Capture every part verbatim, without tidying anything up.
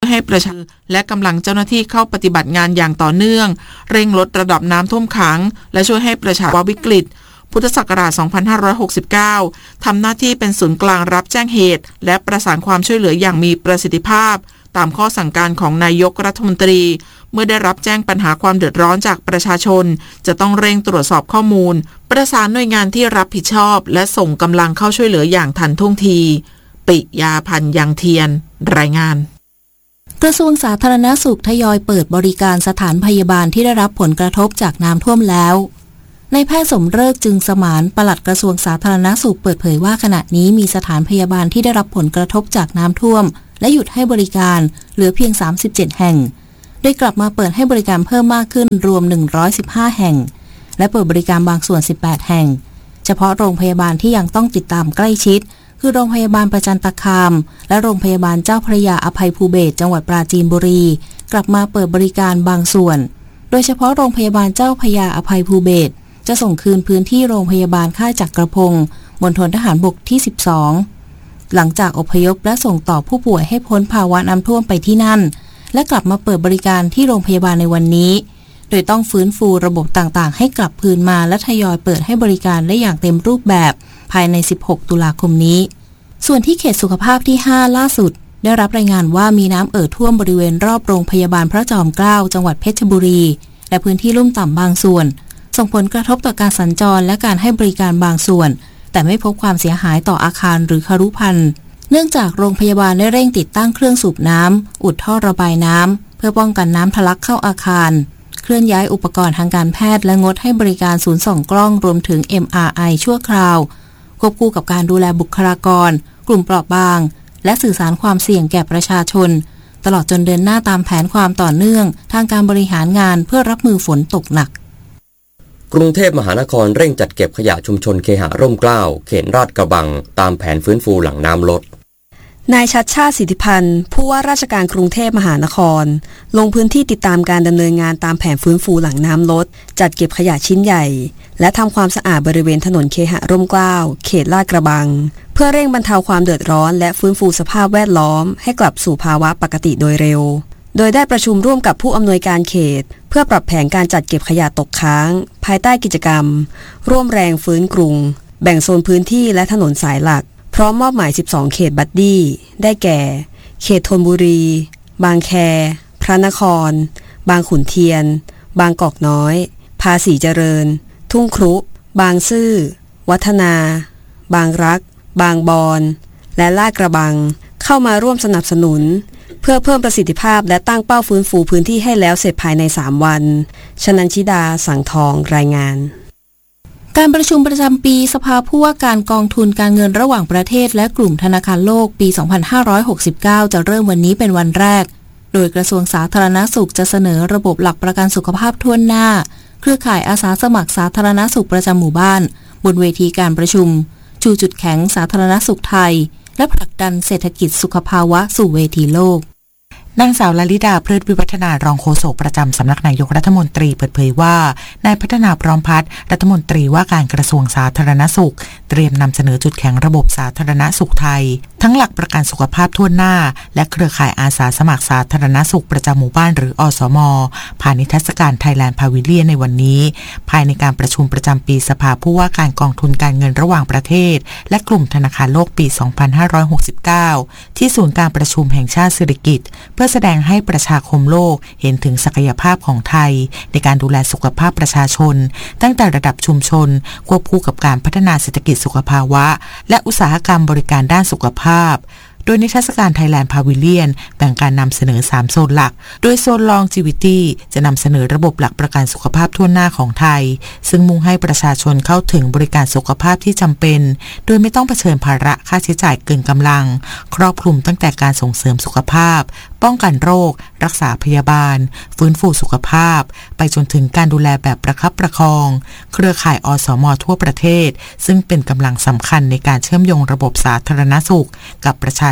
ให้ประชาชนและกำลังเจ้าหน้าที่เข้าปฏิบัติงานอย่างต่อเนื่องเร่งลดระดับน้ำท่วมขังและช่วยให้ประชาชนวิกฤตพุทธศักราช สองพันห้าร้อยหกสิบเก้า ทำหน้าที่เป็นศูนย์กลางรับแจ้งเหตุและประสานความช่วยเหลืออย่างมีประสิทธิภาพตามข้อสั่งการของนายกรัฐมนตรีเมื่อได้รับแจ้งปัญหาความเดือดร้อนจากประชาชนจะต้องเร่งตรวจสอบข้อมูลประสานหน่วยงานที่รับผิดชอบและส่งกำลังเข้าช่วยเหลืออย่างทันท่วงทีปิยาพันธ์ยังเทียนรายงานกระทรวงสาธารณสุขทยอยเปิดบริการสถานพยาบาลที่ได้รับผลกระทบจากน้ำท่วมแล้วนายแพทย์สมฤกษ์จึงสมานปลัดกระทรวงสาธารณสุขเปิดเผยว่าขณะนี้มีสถานพยาบาลที่ได้รับผลกระทบจากน้ำท่วมและหยุดให้บริการเหลือเพียงสามสิบเจ็ดแห่งโดยกลับมาเปิดให้บริการเพิ่มมากขึ้นรวมหนึ่งร้อยสิบห้าแห่งและเปิดบริการบางส่วนสิบแปดแห่งเฉพาะโรงพยาบาลที่ยังต้องติดตามใกล้ชิดคือโรงพยาบาลประจันตคามและโรงพยาบาลเจ้าพระยาอภัยภูเบศรจังหวัดปราจีนบุรีกลับมาเปิดบริการบางส่วนโดยเฉพาะโรงพยาบาลเจ้าพระยาอภัยภูเบศรจะส่งคืนพื้นที่โรงพยาบาลค่ายจักรพงศ์มณฑลทหารบกที่สิบสองหลังจากอพยพและส่งต่อผู้ป่วยให้พ้นภาวะน้ำท่วมไปที่นั่นและกลับมาเปิดบริการที่โรงพยาบาลในวันนี้โดยต้องฟื้นฟูระบบต่างๆให้กลับคืนมาและทยอยเปิดให้บริการได้อย่างเต็มรูปแบบภายในสิบหกตุลาคมนี้ส่วนที่เขตสุขภาพที่ห้าล่าสุดได้รับรายงานว่ามีน้ำเอ่อท่วมบริเวณรอบโรงพยาบาลพระจอมเกล้าจังหวัดเพชรบุรีและพื้นที่ลุ่มต่ำบางส่วนส่งผลกระทบต่อการสัญจรและการให้บริการบางส่วนแต่ไม่พบความเสียหายต่ออาคารหรือครุภัณฑ์เนื่องจากโรงพยาบาลได้เร่งติดตั้งเครื่องสูบน้ำอุดท่อระบายน้ำเพื่อป้องกันน้ำทะลักเข้าอาคารเคลื่อนย้ายอุปกรณ์ทางการแพทย์และงดให้บริการศูนย์ส่องกล้องรวมถึง เอ็ม อาร์ ไอ ชั่วคราวควบคู่กับการดูแลบุคลากรกลุ่มเปราะบางและสื่อสารความเสี่ยงแก่ประชาชนตลอดจนเดินหน้าตามแผนความต่อเนื่องทางการบริหารงานเพื่อรับมือฝนตกหนักกรุงเทพมหานครเร่งจัดเก็บขยะชุมชนเคหะร่มเกล้าเขตลาดกระบังตามแผนฟื้นฟูหลังน้ำลดนายชัชชาติสิทธิพันธ์ผู้ว่าราชการกรุงเทพมหานครลงพื้นที่ติดตามการดำเนินงานตามแผนฟื้นฟูหลังน้ำลดจัดเก็บขยะชิ้นใหญ่และทำความสะอาดบริเวณถนนเคหะร่มเกล้าเขตลาดกระบังเพื่อเร่งบรรเทาความเดือดร้อนและฟื้นฟูสภาพแวดล้อมให้กลับสู่ภาวะปกติโดยเร็วโดยได้ประชุมร่วมกับผู้อำนวยการเขตเพื่อปรับแผนการจัดเก็บขยะตกค้างภายใต้กิจกรรมร่วมแรงฟื้นกรุงแบ่งโซนพื้นที่และถนนสายหลักพร้อมมอบหมายสิบสองเขตบัดดี้ได้แก่เขตธนบุรีบางแคพระนครบางขุนเทียนบางกอกน้อยภาษีเจริญทุ่งครุบางซื่อวัฒนาบางรักบางบอนและลาดกระบังเข้ามาร่วมสนับสนุนเพื่อเพิ่มประสิทธิภาพและตั้งเป้าฟื้นฟูพื้นที่ให้แล้วเสร็จภายในสามวันชนันชิดาสังทองรายงานการประชุมประจำปีสภาผู้ว่าการกองทุนการเงินระหว่างประเทศและกลุ่มธนาคารโลกปี สองพันห้าร้อยหกสิบเก้า จะเริ่มวันนี้เป็นวันแรกโดยกระทรวงสาธารณสุขจะเสนอระบบหลักประกันสุขภาพทั่วหน้าเครือข่ายอาสาสมัครสาธารณสุขประจำหมู่บ้านบนเวทีการประชุมชูจุดแข็งสาธารณสุขไทยและผลักดันเศรษฐกิจสุขภาวะสู่เวทีโลกนางสาวลลิดาเพลิดวิวัฒนารองโฆษกประจำสำนักนายกรัฐมนตรีเปิดเผยว่านายพัฒนาพร้อมพัฒน์รัฐมนตรีว่าการกระทรวงสาธารณสุขเตรียมนำเสนอจุดแข็งระบบสาธารณสุขไทยทั้งหลักประกันสุขภาพทั่วหน้าและเครือข่ายอาสาสมัครสาธารณสุขประจำหมู่บ้านหรืออสม.ผ่านนิทรรศการไทยแลนด์พาวิเลียนในวันนี้ภายในการประชุมประจำปีสภาผู้ว่าการกองทุนการเงินระหว่างประเทศและกลุ่มธนาคารโลกปี สองพันห้าร้อยหกสิบเก้า ที่ศูนย์การประชุมแห่งชาติสิริกิติ์เพื่อแสดงให้ประชาคมโลกเห็นถึงศักยภาพของไทยในการดูแลสุขภาพประชาชนตั้งแต่ระดับชุมชนควบคู่กับการพัฒนาเศรษฐกิจสุขภาวะและอุตสาหกรรมบริการด้านสุขภาพโดยนิทรรศการไทยแลนด์พาวิเลียนแบ่งการนำเสนอสามโซนหลักโดยโซน Longevity จะนำเสนอระบบหลักประกันสุขภาพทั่วหน้าของไทยซึ่งมุ่งให้ประชาชนเข้าถึงบริการสุขภาพที่จำเป็นโดยไม่ต้องเผชิญภาระค่าใช้จ่ายเกินกำลังครอบคลุมตั้งแต่การส่งเสริมสุขภาพป้องกันโรครักษาพยาบาลฟื้นฟูสุขภาพไปจนถึงการดูแลแบบประคับประคองเครือข่ายอสม.ทั่วประเทศซึ่งเป็นกำลังสำคัญในการเชื่อมโยงระบบสาธารณสุขกับประชา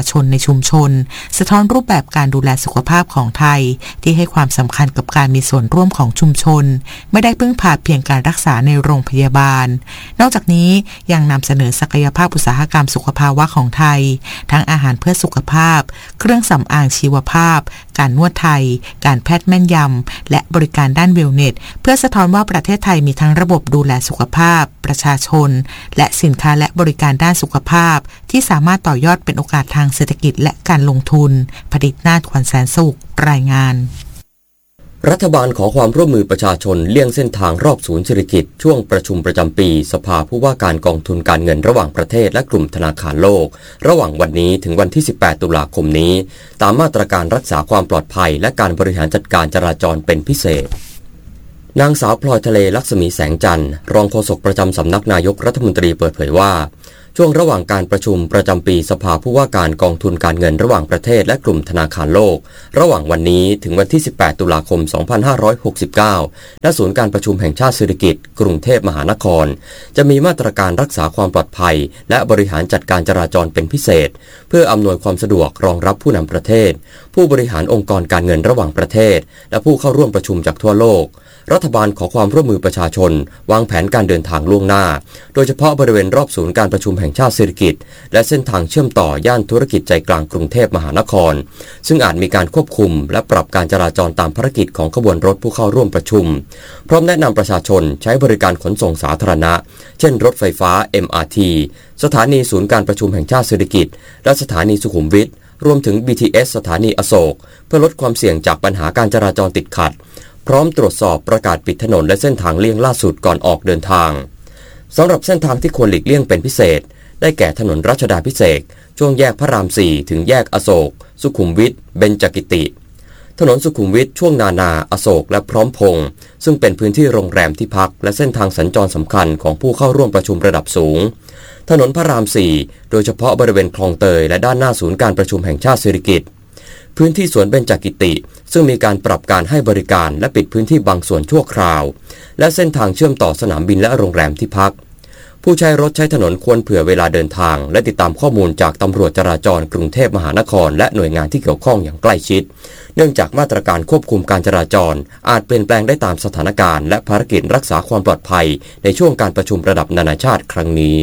ชนในชุมชนสะท้อนรูปแบบการดูแลสุขภาพของไทยที่ให้ความสำคัญกับการมีส่วนร่วมของชุมชนไม่ได้พึ่งพาเพียงการรักษาในโรงพยาบาลนอกจากนี้ยังนำเสนอศักยภาพอุตสาหกรรมสุขภาวะของไทยทั้งอาหารเพื่อสุขภาพเครื่องสำอางชีวภาพการนวดไทยการแพทย์แม่นยำและบริการด้านเวลเนสเพื่อสะท้อนว่าประเทศไทยมีทั้งระบบดูแลสุขภาพประชาชนและสินค้าและบริการด้านสุขภาพที่สามารถต่อยอดเป็นโอกาสทางเศรษฐกิจและการลงทุนผลิตนาถขวัญแสนสุขรายงานรัฐบาลขอความร่วมมือประชาชนเลี่ยงเส้นทางรอบศูนย์เศรษฐกิจช่วงประชุมประจำปีสภาผู้ว่าการกองทุนการเงินระหว่างประเทศและกลุ่มธนาคารโลกระหว่างวันนี้ถึงวันที่สิบแปดตุลาคมนี้ตามมาตรการรักษาความปลอดภัยและการบริหารจัดการจราจรเป็นพิเศษนางสาวพลอยทะเลลักษมีแสงจันทร์รองโฆษกประจำสำนักนายกรัฐมนตรีเปิดเผยว่าช่วงระหว่างการประชุมประจำปีสภาผู้ว่าการกองทุนการเงินระหว่างประเทศและกลุ่มธนาคารโลกระหว่างวันนี้ถึงวันที่สิบแปดตุลาคมสองพันห้าร้อยหกสิบเก้าณศูนย์การประชุมแห่งชาติสิริกิติ์กรุงเทพมหานครจะมีมาตรการรักษาความปลอดภัยและบริหารจัดการจราจรเป็นพิเศษเพื่ออำนวยความสะดวกรองรับผู้นำประเทศผู้บริหารองค์กรการเงินระหว่างประเทศและผู้เข้าร่วมประชุมจากทั่วโลกรัฐบาลขอความร่วมมือประชาชนวางแผนการเดินทางล่วงหน้าโดยเฉพาะบริเวณรอบศูนย์การประชุมแห่งชาติสิริกิติ์และเส้นทางเชื่อมต่อย่านธุรกิจใจกลางกรุงเทพมหานครซึ่งอาจมีการควบคุมและปรับการจราจรตามภารกิจของขบวนรถผู้เข้าร่วมประชุมพร้อมแนะนำประชาชนใช้บริการขนส่งสาธารณะเช่นรถไฟฟ้า เอ็ม อาร์ ที สถานีศูนย์การประชุมแห่งชาติสิริกิติ์และสถานีสุขุมวิทรวมถึง บี ที เอส สถานีอโศกเพื่อลดความเสี่ยงจากปัญหาการจราจรติดขัดพร้อมตรวจสอบประกาศปิดถนนและเส้นทางเลี่ยงล่าสุดก่อนออกเดินทางสำหรับเส้นทางที่ควรหลีกเลี่ยงเป็นพิเศษได้แก่ถนนรัชดาภิเษกช่วงแยกพระรามสี่ถึงแยกอโศกสุขุมวิทเบญจกิติถนนสุขุมวิทช่วงนานาอโศกและพร้อมพงษ์ซึ่งเป็นพื้นที่โรงแรมที่พักและเส้นทางสัญจรสำคัญของผู้เข้าร่วมประชุมระดับสูงถนนพระรามสี่โดยเฉพาะบริเวณคลองเตยและด้านหน้าศูนย์การประชุมแห่งชาติสิริกิติ์พื้นที่สวนเบญจกิติซึ่งมีการปรับการให้บริการและปิดพื้นที่บางส่วนชั่วคราวและเส้นทางเชื่อมต่อสนามบินและโรงแรมที่พักผู้ใช้รถใช้ถนนควรเผื่อเวลาเดินทางและติดตามข้อมูลจากตำรวจจราจรกรุงเทพมหานครและหน่วยงานที่เกี่ยวข้องอย่างใกล้ชิดเนื่องจากมาตรการควบคุมการจราจรอาจเปลี่ยนแปลงได้ตามสถานการณ์และภารกิจรักษาความปลอดภัยในช่วงการประชุมระดับนานาชาติครั้งนี้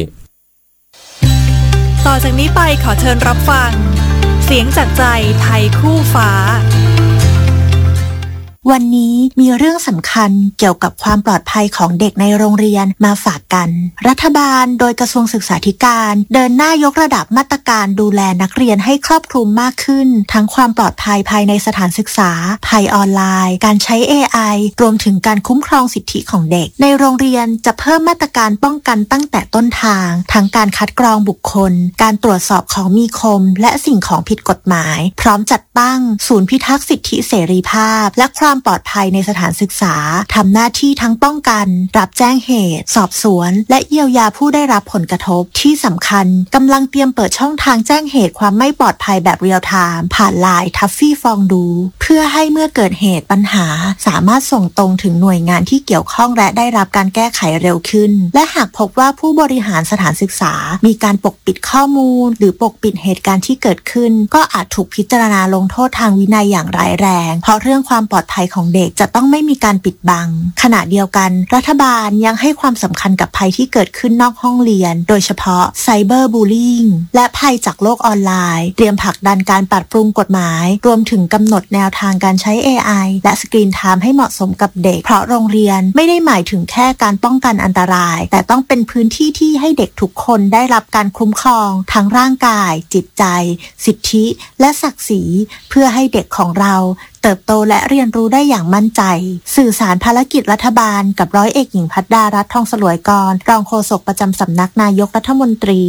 ต่อจากนี้ไปขอเชิญรับฟังเสียงจากใจไทยคู่ฟ้าวันนี้มีเรื่องสำคัญเกี่ยวกับความปลอดภัยของเด็กในโรงเรียนมาฝากกันรัฐบาลโดยกระทรวงศึกษาธิการเดินหน้ายกระดับมาตรการดูแลนักเรียนให้ครอบคลุมมากขึ้นทั้งความปลอดภัยภายในสถานศึกษาภัยออนไลน์การใช้ เอ ไอ รวมถึงการคุ้มครองสิทธิของเด็กในโรงเรียนจะเพิ่มมาตรการป้องกันตั้งแต่ต้นทางทั้งการคัดกรองบุคคลการตรวจสอบของมีคมและสิ่งของผิดกฎหมายพร้อมจัดตั้งศูนย์พิทักษ์สิทธิเสรีภาพและความปลอดภัยในสถานศึกษาทำหน้าที่ทั้งป้องกันรับแจ้งเหตุสอบสวนและเยียวยาผู้ได้รับผลกระทบที่สำคัญกำลังเตรียมเปิดช่องทางแจ้งเหตุความไม่ปลอดภัยแบบเรียลไทม์ผ่านไลน์ทัฟฟี่ฟองดูเพื่อให้เมื่อเกิดเหตุปัญหาสามารถส่งตรงถึงหน่วยงานที่เกี่ยวข้องและได้รับการแก้ไขเร็วขึ้นและหากพบว่าผู้บริหารสถานศึกษามีการปกปิดข้อมูลหรือปกปิดเหตุการณ์ที่เกิดขึ้นก็อาจถูกพิจารณาลงโทษทางวินัยอย่างร้ายแรงเพราะเรื่องความปลอดภัยของเด็กจะต้องไม่มีการปิดบังขณะเดียวกันรัฐบาลยังให้ความสำคัญกับภัยที่เกิดขึ้นนอกห้องเรียนโดยเฉพาะไซเบอร์บูลลี่งและภัยจากโลกออนไลน์เตรียมผลักดันการปรับปรุงกฎหมายรวมถึงกำหนดแนวทางการใช้ เอ ไอ และสกรีนไทม์ให้เหมาะสมกับเด็กเพราะโรงเรียนไม่ได้หมายถึงแค่การป้องกันอันตรายแต่ต้องเป็นพื้นที่ที่ให้เด็กทุกคนได้รับการคุ้มครองทั้งร่างกายจิตใจสิทธิและศักดิ์ศรีเพื่อให้เด็กของเราเติบโตและเรียนรู้ได้อย่างมั่นใจสื่อสารภารกิจรัฐบาลกับร้อยเอกหญิงภัทรดารัตน์ทองสลวยกรรองโฆษกประจำสำนักนายกรัฐมนตรี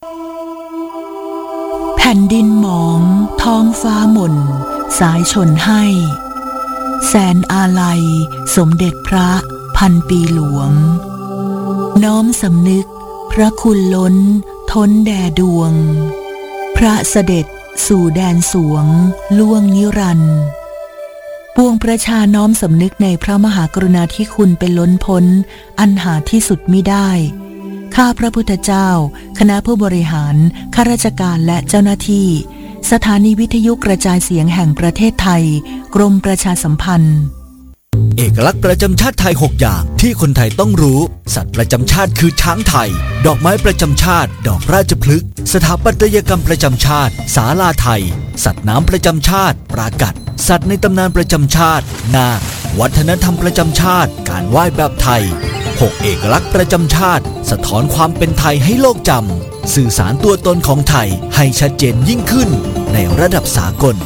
แผ่นดินหมองท้องฟ้าหม่นสายชนให้แสนอาลัยสมเด็จพระพันปีหลวงน้อมสำนึกพระคุณล้นท้นแด่ดวงพระเสด็จสู่แดนสวงล่วงนิรันดร์ปวงประชาน้อมสำนึกในพระมหากรุณาธิคุณเป็นล้นพ้นอันหาที่สุดมิได้ข้าพระพุทธเจ้าคณะผู้บริหารข้าราชการและเจ้าหน้าที่สถานีวิทยุกระจายเสียงแห่งประเทศไทยกรมประชาสัมพันธ์เอกลักษณ์ประจำชาติไทยหกอย่างที่คนไทยต้องรู้สัตว์ประจำชาติคือช้างไทยดอกไม้ประจำชาติดอกราชพฤกษ์สถาปัตยกรรมประจำชาติศาลาไทยสัตว์น้ำประจำชาติปรากัดสัตว์ในตำนานประจำชาตินาควัฒนธรรมประจำชาติการไหว้แบบไทยหกเอกลักษณ์ประจำชาติสะท้อนความเป็นไทยให้โลกจำสื่อสารตัวตนของไทยให้ชัดเจนยิ่งขึ้นในระดับสากล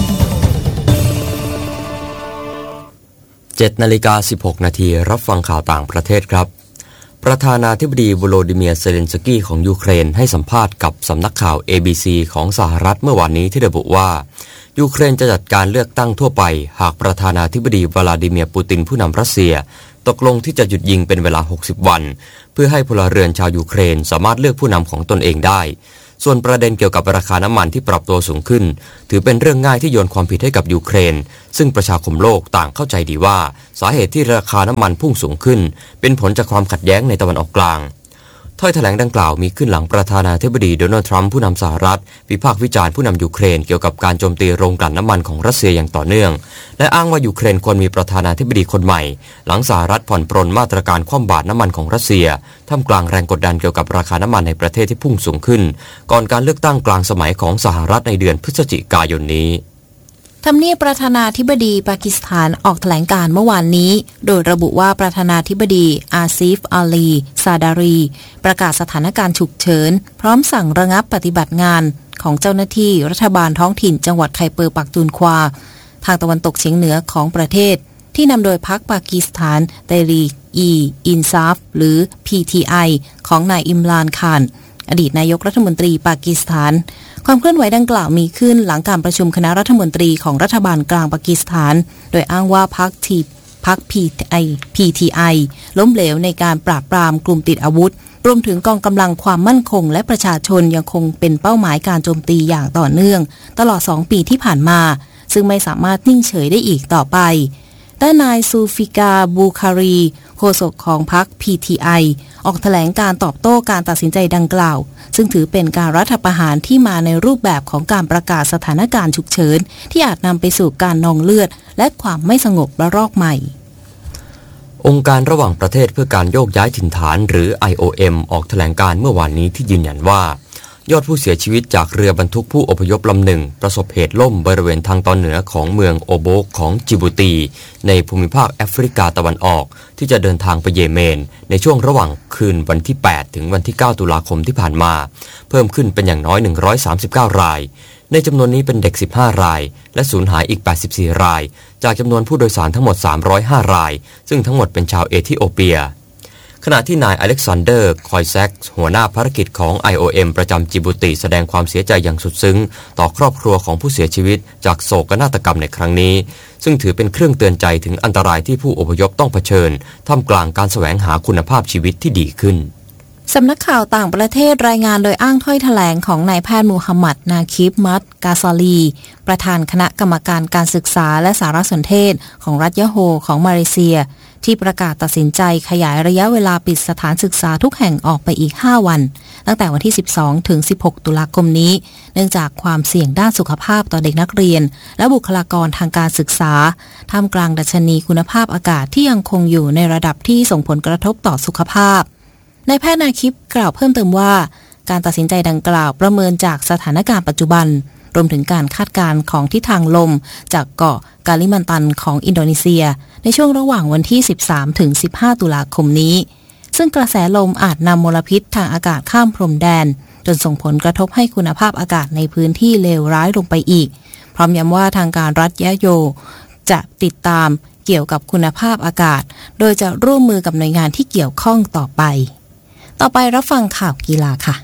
เจ็ดนาฬิกาสิบหกนาทีรับฟังข่าวต่างประเทศครับประธานาธิบดีโวโลดิเมียร์เซเลนสกี้ของยูเครนให้สัมภาษณ์กับสำนักข่าว เอ บี ซี ของสหรัฐเมื่อวานนี้ที่ระบุว่ายูเครนจะจัดการเลือกตั้งทั่วไปหากประธานาธิบดีวลาดิเมียร์ปูตินผู้นำรัสเซียตกลงที่จะหยุดยิงเป็นเวลาหกสิบวันเพื่อให้พลเรือนชาวยูเครนสามารถเลือกผู้นำของตนเองได้ส่วนประเด็นเกี่ยวกับราคาน้ำมันที่ปรับตัวสูงขึ้นถือเป็นเรื่องง่ายที่โยนความผิดให้กับยูเครนซึ่งประชาคมโลกต่างเข้าใจดีว่าสาเหตุที่ราคาน้ำมันพุ่งสูงขึ้นเป็นผลจากความขัดแย้งในตะวันออกกลางถ้อยแถลงดังกล่าวมีขึ้นหลังประธานาธิบดีโดนัลด์ทรัมป์ผู้นำสหรัฐวิพากษ์วิจารณ์ผู้นำยูเครนเกี่ยวกับการโจมตีโรงกลั่นน้ำมันของรัสเซียอย่างต่อเนื่องและอ้างว่ายูเครนควรมีประธานาธิบดีคนใหม่หลังสหรัฐผ่อนปรนมาตรการคว่ำบาตรน้ำมันของรัสเซียท่ามกลางแรงกดดันเกี่ยวกับราคาน้ำมันในประเทศที่พุ่งสูงขึ้นก่อนการเลือกตั้งกลางสมัยของสหรัฐในเดือนพฤศจิกายนนี้ทำเนียบประธานาธิบดีปากีสถานออกแถลงการเมื่อวานนี้โดยระบุว่าประธานาธิบดีอาซิฟอาลีซาดารีประกาศสถานการณ์ฉุกเฉินพร้อมสั่งระงับปฏิบัติงานของเจ้าหน้าที่รัฐบาลท้องถิ่นจังหวัดไคเปอร์ปักตูนควาทางตะวันตกเฉียงเหนือของประเทศที่นำโดยพรรคปากีสถานเตรีอีอินซาฟหรือ พี ที ไอ ของนายอิมรานคานอดีตนายกรัฐมนตรีปากีสถานความเคลื่อนไหวดังกล่าวมีขึ้นหลังการประชุมคณะรัฐมนตรีของรัฐบาลกลางปากีสถานโดยอ้างว่าพรรคทีพรรค พี ที ไอ ล้มเหลวในการปราบปรามกลุ่มติดอาวุธรวมถึงกองกำลังความมั่นคงและประชาชนยังคงเป็นเป้าหมายการโจมตีอย่างต่อเนื่องตลอดสองปีที่ผ่านมาซึ่งไม่สามารถนิ่งเฉยได้อีกต่อไปด้านนายซูฟิกาบูคารีโฆษกของพรรค พี ที ไอ ออกแถลงการตอบโต้การตัดสินใจดังกล่าวซึ่งถือเป็นการรัฐประหารที่มาในรูปแบบของการประกาศสถานการณ์ฉุกเฉินที่อาจนำไปสู่การนองเลือดและความไม่สงบระลอกใหม่องค์การระหว่างประเทศเพื่อการโยกย้ายถิ่นฐานหรือ ไอ โอ เอ็ม ออกแถลงการเมื่อวานนี้ที่ยืนยันว่ายอดผู้เสียชีวิตจากเรือบรรทุกผู้อพยพลำหนึ่งประสบเหตุล่มบริเวณทางตอนเหนือของเมืองโอโบกของจิบูตีในภูมิภาคแอฟริกาตะวันออกที่จะเดินทางไปเยเมนในช่วงระหว่างคืนวันที่แปดถึงวันที่เก้าตุลาคมที่ผ่านมาเพิ่มขึ้นเป็นอย่างน้อยหนึ่งร้อยสามสิบเก้ารายในจำนวนนี้เป็นเด็กสิบห้ารายและสูญหายอีกแปดสิบสี่รายจากจำนวนผู้โดยสารทั้งหมดสามร้อยห้ารายซึ่งทั้งหมดเป็นชาวเอธิโอเปียขณะที่นายอเล็กซานเดอร์คอยแซกหัวหน้าภารกิจของ ไอ โอ เอ็ม ประจำจิบูตีแสดงความเสียใจอย่างสุดซึ้งต่อครอบครัวของผู้เสียชีวิตจากโศกนาฏกรรมในครั้งนี้ซึ่งถือเป็นเครื่องเตือนใจถึงอันตรายที่ผู้อพยพต้องเผชิญท่ามกลางการแสวงหาคุณภาพชีวิตที่ดีขึ้นสำนักข่าวต่างประเทศรายงานโดยอ้างถ้อยแถลงของนายแพทย์มูฮัมหมัดนาคิฟมัดกาซาลีประธานคณะกรรมการการศึกษาและสารสนเทศของรัฐยะโฮของมาเลเซียที่ประกาศตัดสินใจขยายระยะเวลาปิดสถานศึกษาทุกแห่งออกไปอีกห้าวันตั้งแต่วันที่สิบสองถึงสิบหกตุลาคมนี้เนื่องจากความเสี่ยงด้านสุขภาพต่อเด็กนักเรียนและบุคลากรทางการศึกษาท่ามกลางดัชนีคุณภาพอากาศที่ยังคงอยู่ในระดับที่ส่งผลกระทบต่อสุขภาพนายแพทย์นาคิปกล่าวเพิ่มเติมว่าการตัดสินใจดังกล่าวประเมินจากสถานการณ์ปัจจุบันรวมถึงการคาดการณ์ของทิศทางลมจากเกาะกาลิมันตันของอินโดนีเซียในช่วงระหว่างวันที่สิบสามถึงสิบห้าตุลาคมนี้ซึ่งกระแสลมอาจนำมลพิษทางอากาศข้ามพรมแดนจนส่งผลกระทบให้คุณภาพอากาศในพื้นที่เลวร้ายลงไปอีกพร้อมย้ำว่าทางการรัฐยะโยจะติดตามเกี่ยวกับคุณภาพอากาศโดยจะร่วมมือกับหน่วยงานที่เกี่ยวข้องต่อไปต่อไปรับฟังข่าวกีฬาค่ะ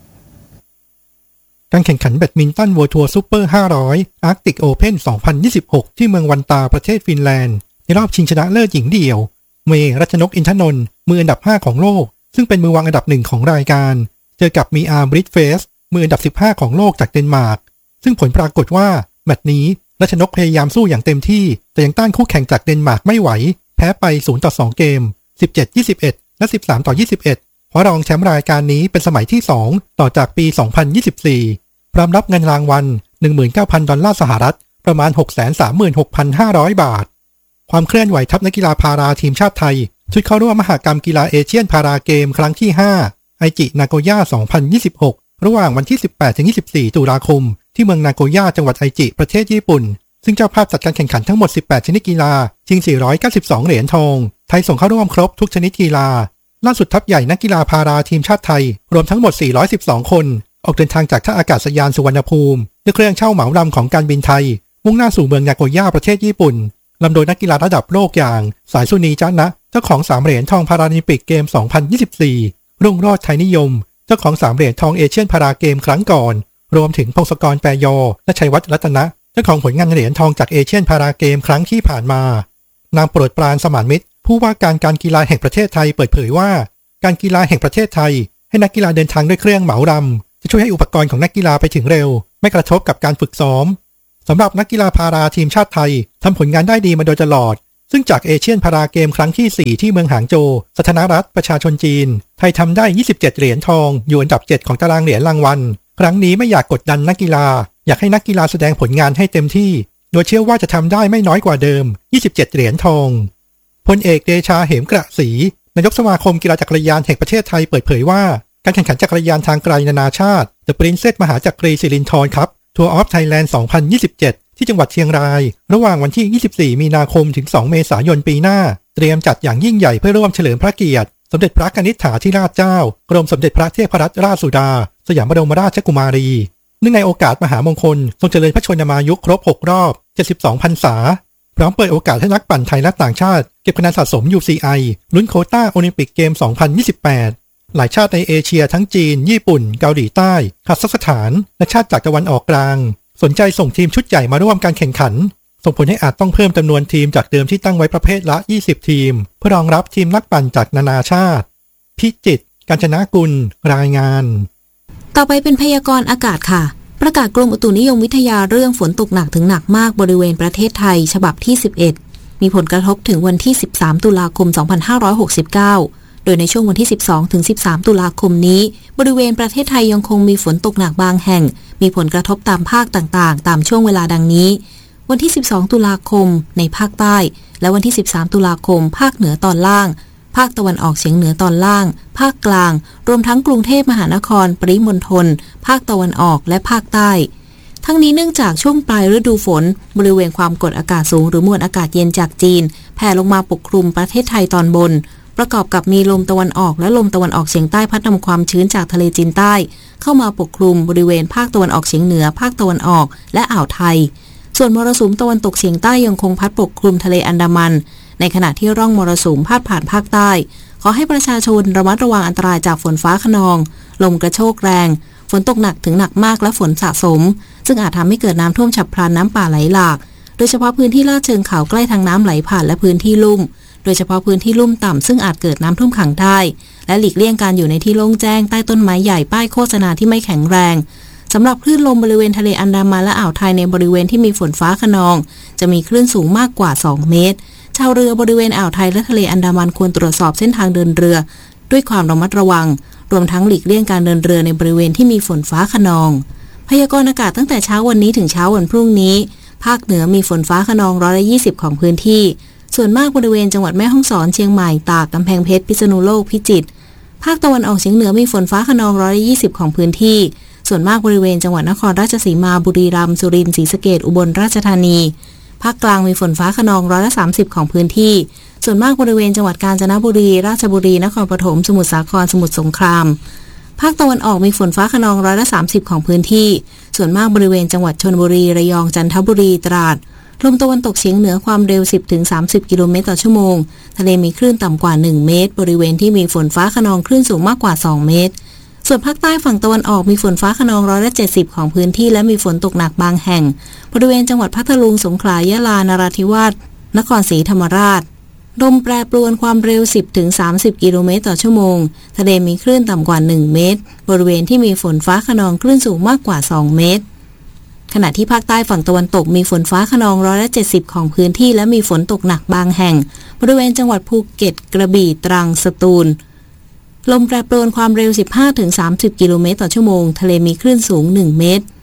การแข่งขันแบดมินตันเวิลด์ทัวร์ซูเปอร์ห้าร้อยอาร์กติกโอเพ่นสองพันยี่สิบหกที่เมืองวันตาประเทศฟินแลนด์ในรอบชิงชนะเลิศหญิงเดี่ยวเมย์รัชนกอินทนนท์มืออันดับห้าของโลกซึ่งเป็นมือวางอันดับหนึ่งของรายการเจอกับมีอาร์บริดเฟสมืออันดับสิบห้าของโลกจากเดนมาร์กซึ่งผลปรากฏว่าแมตช์นี้รัชนกพยายามสู้อย่างเต็มที่แต่ยังต้านคู่แข่งจากเดนมาร์กไม่ไหวแพ้ไปศูนย์ต่อสองเกม สิบเจ็ด ยี่สิบเอ็ด และ สิบสาม ต่อ ยี่สิบเอ็ดเพราะรองแชมป์รายการนี้เป็นสมัยที่สองต่อจากปี สองพันยี่สิบสี่พร้อมรับเงินรางวัลหนึ่งหมื่นเก้าพัน ดอลลาร์สหรัฐประมาณ หกแสนสามหมื่นหกพันห้าร้อย บาทความเคลื่อนไหวทัพนักกีฬาพาราทีมชาติไทยชุดเข้าร่วมมหกรรมกีฬาเอเชียนพาราเกมครั้งที่ห้าไอจินาโกย่าสองพันยี่สิบหกระหว่างวันที่ สิบแปดถึงยี่สิบสี่ ตุลาคมที่เมืองนาโกย่าจังหวัดไอจิประเทศญี่ปุ่นซึ่งเจ้าภาพจัดการแข่งขันทั้งหมดสิบแปดชนิดกีฬาชิงสี่ร้อยเก้าสิบสองเหรียญทองไทยส่งเข้าร่วมครบทุกชนิดกีฬาล่าสุดทัพใหญ่นักกีฬาพาราทีมชาติไทยรวมทั้งหมดสี่ร้อยสิบสองคนออกเดินทางจากท่าอากาศยานสุวรรณภูมิด้วยเครื่องเช่าเหมาลำของการบินไทยมุ่งหน้าสู่เมืองนาโกย่าประเทศญี่ปุ่นลำโดยนักกีฬาระดับโลกอย่างสายสุนีจ๊ะนะเจ้าของสามเหรียญทองพาราลิมปิกเกมสองพันยี่สิบสี่รุ่งโรจน์ไทยนิยมเจ้าของสามเหรียญทองเอเชียนพาราเกมครั้งก่อนรวมถึงพงศกรแปรยอและชัยวัฒน์รัตนะเจ้าของผลงานเหรียญทองจากเอเชียนพาราเกมครั้งที่ผ่านมานางโปรดปรานสมานมิตรผู้ว่าการการกีฬาแห่งประเทศไทยเปิดเผยว่าการกีฬาแห่งประเทศไทยให้นักกีฬาเดินทางด้วยเครื่องเหมารำจะช่วยให้อุปกรณ์ของนักกีฬาไปถึงเร็วไม่กระทบกับการฝึกซ้อมสำหรับนักกีฬาพาราทีมชาติไทยทำผลงานได้ดีมาโดยตลอดซึ่งจากเอเชียนพาราเกมครั้งที่สี่ที่เมืองหางโจวสาธารณรัฐประชาชนจีนไทยทำได้ยี่สิบเจ็ดเหรียญทองอยู่อันดับเจ็ดของตารางเหรียญรางวัลครั้งนี้ไม่อยากกดดันนักกีฬาอยากให้นักกีฬาแสดงผลงานให้เต็มที่โดยเชื่อว่าจะทำได้ไม่น้อยกว่าเดิมยี่สิบเจ็ดเหรียญทองพลเอกเดชาเหมกระศรีนายกสมาคมกีฬาจักรยานแห่งประเทศไทยเปิดเผยว่าการแข่งขันจักรยานทางไกลนานาชาติ The Princess มหาจักรีสิรินธรครับทัวร์ออฟไทยแลนด์สองพันยี่สิบเจ็ดที่จังหวัดเชียงรายระหว่างวันที่ยี่สิบสี่มีนาคมถึงสองเมษายนปีหน้าเตรียมจัดอย่างยิ่งใหญ่เพื่อร่วมเฉลิมพระเกียรติสมเด็จพระกนิษฐาธิราชเจ้ากรมสมเด็จพระเทพรัตนราชสุดาสยามบรมราชกุมารีเนื่องในโอกาสมหามงคลทรงเจริญพระชนมายุครบหกรอบเจ็ดสิบสองพรรษาพร้อมเปิดโอกาสให้นักปั่นไทยและต่างชาติเก็บคะแนนสะสม ยู ซี ไอ ลุ้นโควต้าโอลิมปิกเกมสองพันยี่สิบแปดหลายชาติในเอเชียทั้งจีนญี่ปุ่นเกาหลีใต้คาซัคสถานและชาติจากตะวันออกกลางสนใจส่งทีมชุดใหญ่มาร่วมการแข่งขันส่งผลให้อาจต้องเพิ่มจำนวนทีมจากเดิมที่ตั้งไว้ประเภทละยี่สิบทีมเพื่อรองรับทีมนักปั่นจากนานาชาติพิจิตรกาญจนกุลรายงานต่อไปเป็นพยากรณ์อากาศค่ะประกาศกรมอุตุนิยมวิทยาเรื่องฝนตกหนักถึงหนักมากบริเวณประเทศไทยฉบับที่สิบเอ็ดมีผลกระทบถึงวันที่สิบสามตุลาคมสองพันห้าร้อยหกสิบเก้าโดยในช่วงวันที่สิบสองถึงสิบสามตุลาคมนี้บริเวณประเทศไทยยังคงมีฝนตกหนักบางแห่งมีผลกระทบตามภาคต่างๆตามช่วงเวลาดังนี้วันที่สิบสองตุลาคมในภาคใต้และวันที่สิบสามตุลาคมภาคเหนือตอนล่างภาคตะวันออกเฉียงเหนือตอนล่างภาคกลางรวมทั้งกรุงเทพมหานครปริมณฑลภาคตะวันออกและภาคใต้ทั้งนี้เนื่องจากช่วงปลายฤดูฝนบริเวณความกดอากาศสูงหรือมวลอากาศเย็นจากจีนแผ่ลงมาปกคลุมประเทศไทยตอนบนประกอบกับมีลมตะวันออกและลมตะวันออกเฉียงใต้พัดนำความชื้นจากทะเลจีนใต้เข้ามาปกคลุมบริเวณภาคตะวันออกเฉียงเหนือภาคตะวันออกและอ่าวไทยส่วนมรสุมตะวันตกเฉียงใต้ยังคงพัดปกคลุมทะเลอันดามันในขณะที่ร่องมรสุมพาดผ่านภาคใต้ขอให้ประชาชนระมัดระวังอันตรายจากฝนฟ้าคะนองลมกระโชกแรงฝนตกหนักถึงหนักมากและฝนสะสมซึ่งอาจทำให้เกิดน้ำท่วมฉับพลันน้ำป่าไหลหลากโดยเฉพาะพื้นที่ลาดเชิงเขาใกล้ทางน้ำไหลผ่านและพื้นที่ลุ่มโดยเฉพาะพื้นที่ลุ่มต่ำซึ่งอาจเกิดน้ำท่วมขังได้และหลีกเลี่ยงการอยู่ในที่โล่งแจ้งใต้ต้นไม้ใหญ่ป้ายโฆษณาที่ไม่แข็งแรงสำหรับคลื่นลมบริเวณทะเลอันดามันและอ่าวไทยในบริเวณที่มีฝนฟ้าคะนองจะมีคลื่นสูงมากกว่าสองเมตรชาวเรือบริเวณอ่าวไทยและทะเลอันดามันควรตรวจสอบเส้นทางเดินเรือด้วยความระมัดระวังรวมทั้งหลีกเลี่ยงการเดินเรือในบริเวณที่มีฝนฟ้าคะนองพยากรณ์อากาศตั้งแต่เช้าวันนี้ถึงเช้าวันพรุ่งนี้ภาคเหนือมีฝนฟ้าคะนองร้อยละยี่สิบของพื้นที่ส่วนมากบริเวณจังหวัดแม่ฮ่องสอนเชียงใหม่ตากกำแพงเพชรพิษณุโลกพิจิตรภาคตะวันออกเฉียงเหนือมีฝนฟ้าคะนองร้อยละยี่สิบของพื้นที่ส่วนมากบริเวณจังหวัดนครราชสีมาบุรีรัมย์สุรินทร์ศรีสะเกษอุบลราชธานีภาคกลางมีฝนฟ้าคะนองร้อยละสามสิบของพื้นที่ส่วนมากบริเวณจังหวัดกาญจนบุรีราชบุรีนครปฐมสมุทรสาครสมุทรสงครามภาคตะวันออกมีฝนฟ้าคะนองร้อยละสามสิบของพื้นที่ส่วนมากบริเวณจังหวัดชลบุรีระยองจันทบุรีตราดลมตะวันตกเฉียงเหนือความเร็ว สิบถึงสามสิบ กิโลเมตรต่อชั่วโมงทะเลมีคลื่นต่ำกว่าหนึ่งเมตรบริเวณที่มีฝนฟ้าคะนองคลื่นสูงมากกว่าสองเมตรส่วนภาคใต้ฝั่งตะวันออกมีฝนฟ้าคะนองร้อยละเจ็ดสิบของพื้นที่และมีฝนตกหนักบางแห่งบริเวณจังหวัดพัทลุงสงขลายะลานราธิวาสนครศรีธรรมราชลมแปรปรวนความเร็ว สิบถึงสามสิบ กิโลเมตรต่อชั่วโมงทะเลมีคลื่นต่ำกว่าหนึ่งเมตรบริเวณที่มีฝนฟ้าคะนองคลื่นสูงมากกว่าสองเมตรขณะที่ภาคใต้ฝั่งตะวันตกมีฝนฟ้าคะนองร้อยละเจ็ดสิบของพื้นที่และมีฝนตกหนักบางแห่งบริเวณจังหวัดภูเก็ตกระบี่ตรังสตูลลมแปรปรวนความเร็ว สิบห้าถึงสามสิบ กิโลเมตรต่อชั่วโมงทะเลมีคลื่นสูงหนึ่งเมตร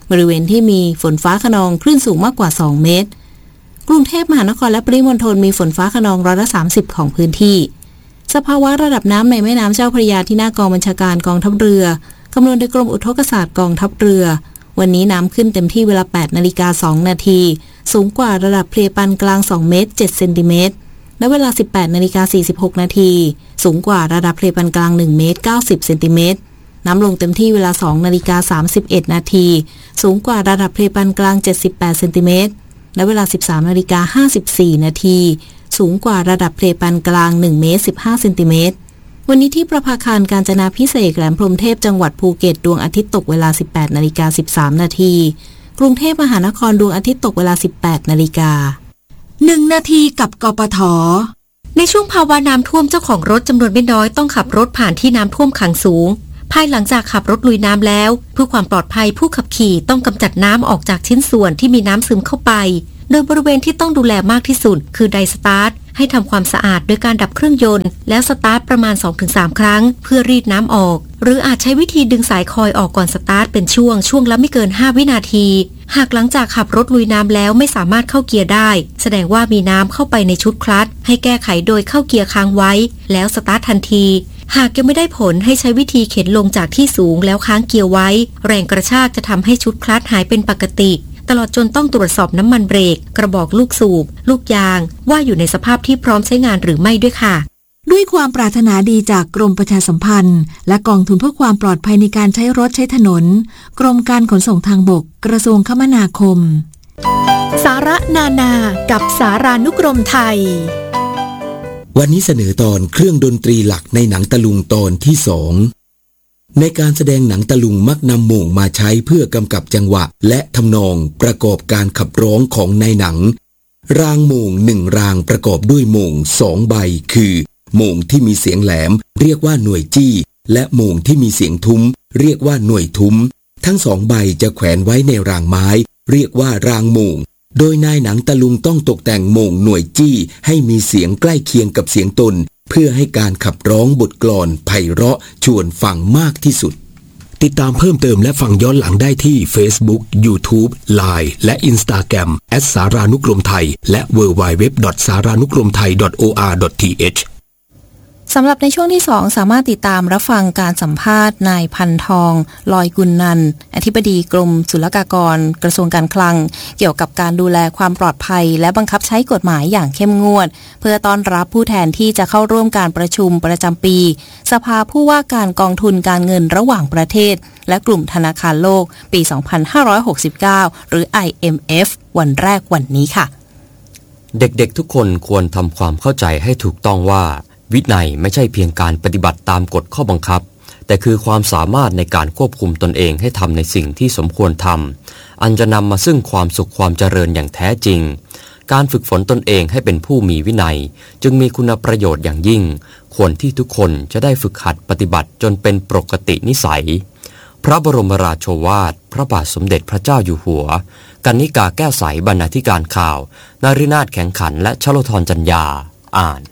บริเวณที่มีฝนฟ้าคะนองคลื่นสูงมากกว่าสองเมตรกรุงเทพมหานครและปริมณฑลมีฝนฟ้าคะนองร้อยละสามสิบของพื้นที่สภาวะระดับน้ำในแม่น้ำเจ้าพระยาที่หน้ากองบัญชาการกองทัพเรือคำนวณโดยกรมอุทกศาสตร์กองทัพเรือวันนี้น้ำขึ้นเต็มที่เวลา แปดนาฬิกาสองนาทีสูงกว่าระดับเพลียปานกลางสองเมตรเจ็ดเซนติเมตรณเวลา สิบแปดนาฬิกาสี่สิบหกนาทีสูงกว่าระดับเพลียปานกลางหนึ่งเมตรเก้าสิบเซนติเมตรน้ำลงเต็มที่เวลา สองนาฬิกาสามสิบเอ็ดนาทีสูงกว่าระดับเพลียปานกลางเจ็ดสิบแปดเซนติเมตรณเวลา สิบสามนาฬิกาห้าสิบสี่นาทีสูงกว่าระดับเพลียปานกลางหนึ่งเมตรสิบห้าเซนติเมตรวันนี้ที่ประภาคารกาญจนาภิเษกแหลมพรหมเทพจังหวัดภูเก็ตดวงอาทิตย์ตกเวลา สิบแปดนาฬิกาสิบสามนาทีกรุงเทพมหานครดวงอาทิตย์ตกเวลา สิบแปดนาฬิกาหนึ่งนาทีกับกปท. ในช่วงภาวะน้ำท่วมเจ้าของรถจำนวนไม่น้อยต้องขับรถผ่านที่น้ำท่วมขังสูงภายหลังจากขับรถลุยน้ำแล้วเพื่อความปลอดภัยผู้ขับขี่ต้องกำจัดน้ำออกจากชิ้นส่วนที่มีน้ำซึมเข้าไปโดยบริเวณที่ต้องดูแลมากที่สุดคือไดสตาร์ทให้ทำความสะอาดโดยการดับเครื่องยนต์แล้วสตาร์ทประมาณ สองถึงสาม ครั้งเพื่อรีดน้ำออกหรืออาจใช้วิธีดึงสายคอยออกก่อนสตาร์ทเป็นช่วงช่วงละไม่เกินห้าวินาทีหากหลังจากขับรถลุยน้ำแล้วไม่สามารถเข้าเกียร์ได้แสดงว่ามีน้ำเข้าไปในชุดคลัตช์ให้แก้ไขโดยเข้าเกียร์ค้างไว้แล้วสตาร์ททันทีหากยังไม่ได้ผลให้ใช้วิธีเข็นลงจากที่สูงแล้วค้างเกียร์ไว้แรงกระชากจะทำให้ชุดคลัตช์หายเป็นปกติตลอดจนต้องตรวจสอบน้ำมันเบรกกระบอกลูกสูบลูกยางว่าอยู่ในสภาพที่พร้อมใช้งานหรือไม่ด้วยค่ะด้วยความปรารถนาดีจากกรมประชาสัมพันธ์และกองทุนเพื่อความปลอดภัยในการใช้รถใช้ถนนกรมการขนส่งทางบกกระทรวงคมนาคมสาระนานากับสารานุกรมไทยวันนี้เสนอตอนเครื่องดนตรีหลักในหนังตะลุงตอนที่สองในการแสดงหนังตะลุงมักนำโม่งมาใช้เพื่อกำกับจังหวะและทำนองประกอบการขับร้องของในหนังรางโม่งหนึ่งรางประกอบด้วยโม่งสองใบคือโม่งที่มีเสียงแหลมเรียกว่าหน่วยจี้และโม่งที่มีเสียงทุ้มเรียกว่าหน่วยทุ้มทั้งสองใบจะแขวนไว้ในรางไม้เรียกว่ารางโม่งโดยนายหนังตะลุงต้องตกแต่งโม่งหน่วยจี้ให้มีเสียงใกล้เคียงกับเสียงตนเพื่อให้การขับร้องบทกลอนไพเราะชวนฟังมากที่สุดติดตามเพิ่มเติมและฟังย้อนหลังได้ที่ Facebook YouTube ไลน์ และ Instagram แอท สารานุกรมไทยและ ดับเบิลยู ดับเบิลยู ดับเบิลยู ดอท สารานุกรมไทย ดอท โอ อาร์ ดอท ที เอชสำหรับในช่วงที่สองสามารถติดตามรับฟังการสัมภาษณ์นายพันทองลอยกุลนันท์อธิบดีกรมศุลกากรกระทรวงการคลังเกี่ยวกับการดูแลความปลอดภัยและบังคับใช้กฎหมายอย่างเข้มงวดเพื่อต้อนรับผู้แทนที่จะเข้าร่วมการประชุมประจำปีสภาผู้ว่าการกองทุนการเงินระหว่างประเทศและกลุ่มธนาคารโลกปี สองพันห้าร้อยหกสิบเก้า หรือ ไอ เอ็ม เอฟ วันแรกวันนี้ค่ะเด็กๆทุกคนควรทำความเข้าใจให้ถูกต้องว่าวินัยไม่ใช่เพียงการปฏิบัติตามกฎข้อบังคับแต่คือความสามารถในการควบคุมตนเองให้ทำในสิ่งที่สมควรทำอันจะนำมาซึ่งความสุขความเจริญอย่างแท้จริงการฝึกฝนตนเองให้เป็นผู้มีวินัยจึงมีคุณประโยชน์อย่างยิ่งควรที่ทุกคนจะได้ฝึกหัดปฏิบัติจนเป็นปกตินิสัยพระบรมราโชวาทพระบาทสมเด็จพระเจ้าอยู่หัวกนิกาแก้วใสบรรณาธิการข่าวนารินาถแข็งขันและชโลธรจัญญาอ่าน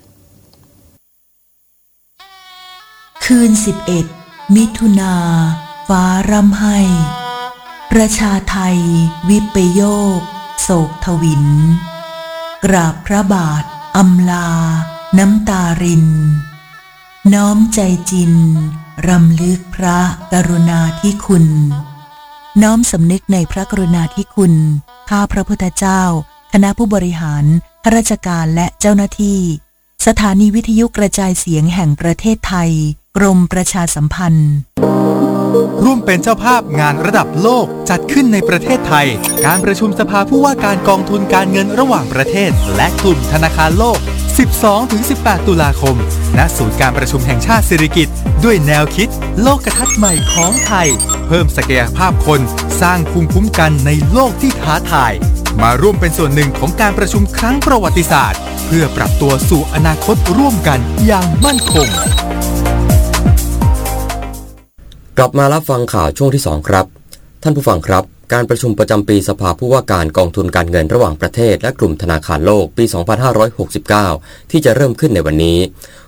คืนสิบเอ็ดมิถุนาฟ้าร่ำไห้ประชาไทยวิปโยคโศกทวินกราบพระบาทอำลาน้ำตารินน้อมใจจินรำลึกพระกรุณาธิคุณน้อมสำนึกในพระกรุณาธิคุณข้าพระพุทธเจ้าคณะผู้บริหารข้าราชการและเจ้าหน้าที่สถานีวิทยุกระจายเสียงแห่งประเทศไทยกรมประชาสัมพันธ์ร่วมเป็นเจ้าภาพงานระดับโลกจัดขึ้นในประเทศไทยการประชุมสภาผู้ว่าการกองทุนการเงินระหว่างประเทศและกลุ่มธนาคารโลก สิบสองถึงสิบแปด ตุลาคมณศูนย์การประชุมแห่งชาติสิริกิติ์ด้วยแนวคิดโลกทัศน์ใหม่ของไทยเพิ่มศักยภาพคนสร้างภูมิคุ้มกันในโลกที่ท้าทายมาร่วมเป็นส่วนหนึ่งของการประชุมครั้งประวัติศาสตร์เพื่อปรับตัวสู่อนาคตร่วมกันอย่างมั่นคงกลับมารับฟังข่าวช่วงที่สองครับท่านผู้ฟังครับการประชุมประจำปีสภาผู้ว่าการกองทุนการเงินระหว่างประเทศและกลุ่มธนาคารโลกปี สองพันห้าร้อยหกสิบเก้า ที่จะเริ่มขึ้นในวันนี้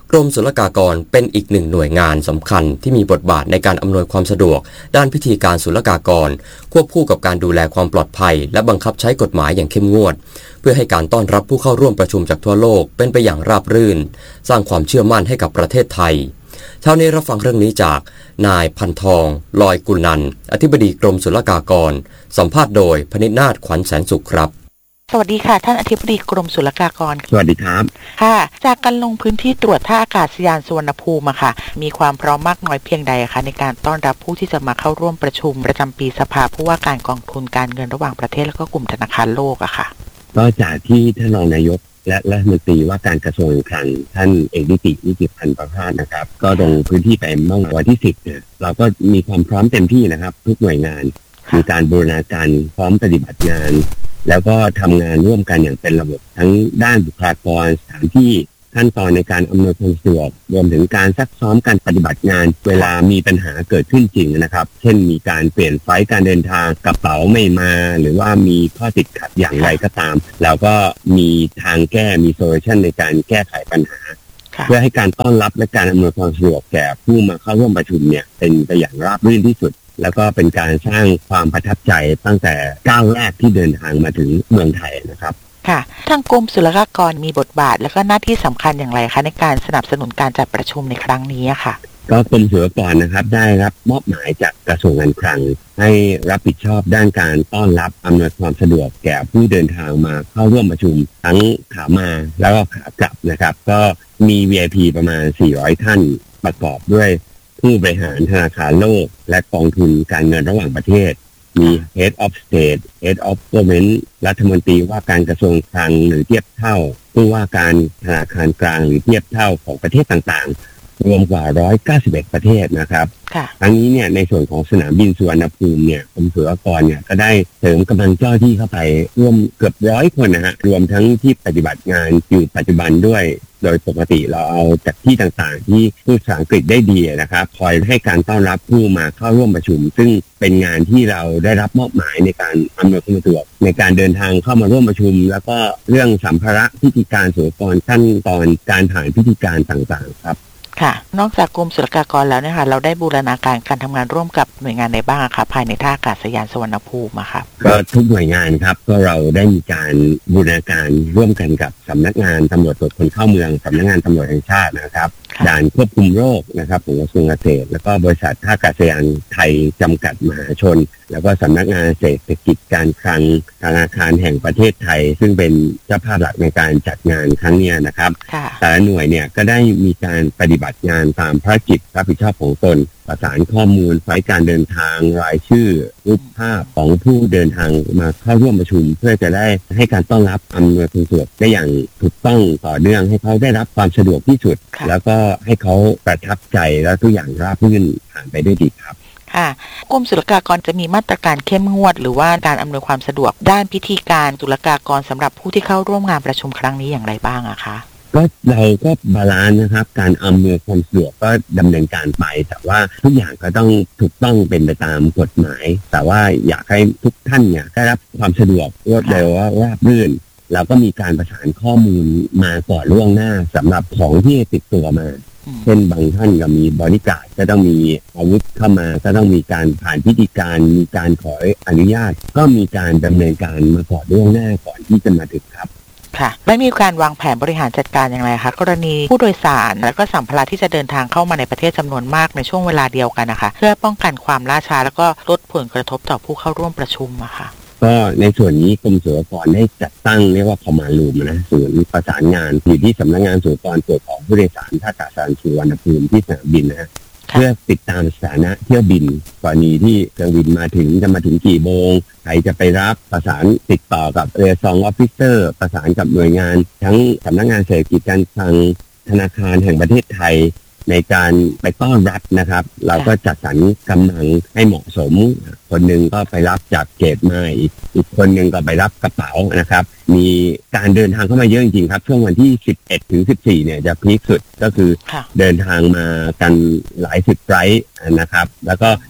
กรมศุลกากรเป็นอีกหนึ่งหน่วยงานสำคัญที่มีบทบาทในการอำนวยความสะดวกด้านพิธีการศุลกากรควบคู่กับการดูแลความปลอดภัยและบังคับใช้กฎหมายอย่างเข้มงวดเพื่อให้การต้อนรับผู้เข้าร่วมประชุมจากทั่วโลกเป็นไปอย่างราบรื่นสร้างความเชื่อมั่นให้กับประเทศไทยเช้านี้รับฟังเรื่องนี้จากนายพันทองลอยกุลนันท์อธิบดีกรมศุลกากรสัมภาษณ์โดยพนิษฐ์นาถขวัญแสนสุขครับสวัสดีค่ะท่านอธิบดีกรมศุลกากรสวัสดีครับค่ะจากการลงพื้นที่ตรวจท่าอากาศยานสุวรรณภูมิค่ะมีความพร้อมมากน้อยเพียงใดคะในการต้อนรับผู้ที่จะมาเข้าร่วมประชุมประจำปีสภาผู้ว่าการกองทุนการเงินระหว่างประเทศและก็กลุ่มธนาคารโลกอะค่ะก็จากที่ท่านรองนายกและรัฐมนตรีว่าการกระทรวงการคลังท่านเอกนิตินิติพันธ์ประภาสนะครับก็ลงพื้นที่ไปเมื่อวันที่สิบเนี่ยเราก็มีความพร้อมเต็มที่นะครับทุกหน่วยงานมีการบูรณาการพร้อมปฏิบัติงานแล้วก็ทำงานร่วมกันอย่างเป็นระบบทั้งด้านบุคลากรสถานที่ขั้นตอนในการอำนวยความสะดวกรวมถึงการซักซ้อมการปฏิบัติงานเวลามีปัญหาเกิดขึ้นจริงนะครับเช่นมีการเปลี่ยนไฟล์การเดินทางกระเป๋าไม่มาหรือว่ามีข้อติดขัดอย่างไรก็ตามแล้วก็มีทางแก้มีโซลูชันในการแก้ไขปัญหาเพื่อให้การต้อนรับและการอำนวยความสะดวกแก่ผู้มาเข้าร่วมประชุมเนี่ยเป็นไปอย่างราบรื่นที่สุดแล้วก็เป็นการสร้างความประทับใจตั้งแต่ก้าวแรกที่เดินทางมาถึงเมืองไทยนะครับค่ะทางกรมศุลกากรมีบทบาทและก็หน้าที่สำคัญอย่างไรคะในการสนับสนุนการจัดประชุมในครั้งนี้ค่ะก็กรมศุลกากรนะครับได้รับมอบหมายจากกระทรวงการคลังให้รับผิดชอบด้านการต้อนรับอำนวยความสะดวกแก่ผู้เดินทางมาเข้าร่วมประชุมทั้งขามาแล้วก็ขากลับนะครับก็มี วี ไอ พี ประมาณสี่ร้อยท่านประกอบด้วยผู้บริหารธนาคารโลกและกองทุนการเงินระหว่างประเทศมี Head of State Head of Government รัฐมนตรีว่าการกระทรวงคลังหรือเทียบเท่าผู้ว่าการธนาคารกลางหรือเทียบเท่าของประเทศต่างๆรวมกว่าหนึ่งร้อยเก้าสิบเอ็ดประเทศนะครับทั้งนี้เนี่ยในส่วนของสนามบินสุวรรณภูมิเนี่ยกรมศุลกากรเนี่ยก็ได้เสริมกำลังเจ้าที่เข้าไปร่วมเกือบร้อยคนนะฮะรวมทั้งที่ปฏิบัติงานอยู่ปัจจุบันด้วยโดยปกติเราเอาจากที่ต่างๆที่พูดภาษาอังกฤษได้ดีนะครับคอยให้การต้อนรับผู้มาเข้าร่วมประชุมซึ่งเป็นงานที่เราได้รับมอบหมายในการอำนวยความสะดวกในการเดินทางเข้ามาร่วมประชุมแล้วก็เรื่องสัมภาระพิธีการศุลกากรขั้นตอนการผ่านพิธีการต่างๆครับค่ะนอกจากกรมศุลกากรแล้วเนี่ยค่ะเราได้บูรณาการการทำงานร่วมกับหน่วยงานไหนบ้างคะภายในท่าอากาศยานสุวรรณภูมิค่ะก็ทุกหน่วยงานครับก็เราได้มีการบูรณาการร่วมกันกับสำนักงานตำรวจตรวจคนเข้าเมืองสำนักงานตำรวจแห่งชาตินะครับด่านควบคุมโรคนะครับของกระทรวงเกษตรแล้วก็บริษัทท่าอากาศยานไทยจำกัดมหาชนแล้วก็สำนักงานเศรษฐกิจการคลังธนาคารแห่งประเทศไทยซึ่งเป็นเจ้าภาพหลักในการจัดงานครั้งนี้นะครับแต่ละหน่วยเนี่ยก็ได้มีการปฏิบัติงานตามภารกิจรับผิดชอบของตนประสานข้อมูลไฟล์การเดินทางรายชื่อรูปภาพของผู้เดินทางมาเข้าร่วมประชุมเพื่อจะได้ให้การต้อนรับอำนวยความสะดวกได้อย่างถูกต้องต่อเนื่องให้เขาได้รับความสะดวกที่สุดแล้วก็ให้เขาประทับใจและทุกอย่างราบรื่นผ่านไปได้ดีครับค่ะกรมศุลกากรจะมีมาตรการเข้มงวดหรือว่าการอำนวยความสะดวกด้านพิธีการศุลกากรสำหรับผู้ที่เข้าร่วมงานประชุมครั้งนี้อย่างไรบ้างอะคะก็เราก็บาลานซ์นะครับการอำนวยความสะดวกก็ดำเนินการไปแต่ว่าทุกอย่างก็ต้องถูกต้องเป็นไปตามกฎหมายแต่ว่าอยากให้ทุกท่านเนี่ยได้รับความสะดวกรวดเร็วราบรื่นเราก็มีการประสานข้อมูลมาก่อนล่วงหน้าสำหรับของที่ติดตัวมาเช่นบางท่านก็มีบริการก็ต้องมีอาวุธเข้ามาก็ต้องมีการผ่านพิธีการมีการขออนุญาตก็มีการดำเนินการมาก่อนล่วงหน้าก่อนที่จะมาถึงครับค่ะไม่มีการวางแผนบริหารจัดการอย่างไรคะกรณีผู้โดยสารและก็สัมภาระที่จะเดินทางเข้ามาในประเทศจำนวนมากในช่วงเวลาเดียวกันนะคะเพื่อป้องกันความล่าช้าแล้วก็ลดผลกระทบต่อผู้เข้าร่วมประชุมอะค่ะก็ในส่วนนี้กรมศุลกากรได้จัดตั้งเรียกว่าคอมมานด์รูมนะศูนย์ประสานงานอยู่ที่สำนักงานศุลกากรตรวจของผู้โดยสารท่าอากาศยานสุวรรณภูมิที่สนามบินนะเพื่อติดตามสถานะเที่ยวบินกรณีที่เครื่องบินมาถึงจะมาถึงกี่โมงใครจะไปรับประสานติดต่อกับเรือซองออฟฟิเซอร์ประสานกับหน่วยงานทั้งสำนักงานเศรษฐกิจการคลังธนาคารแห่งประเทศไทยในการไปต้อนรับนะครับเราก็จัดสรรกำลังให้เหมาะสมคนหนึ่งก็ไปรับจากเกตมาอีกอีกคนหนึ่งก็ไปรับกระเป๋านะครับมีการเดินทางเข้ามาเยอะจริงๆครับช่วงวันที่สิบเอ็ดถึงสิบสี่เนี่ยจะพีคสุดก็คือเดินทางมากันหลายสิบไฟลท์นะครับแล้วก็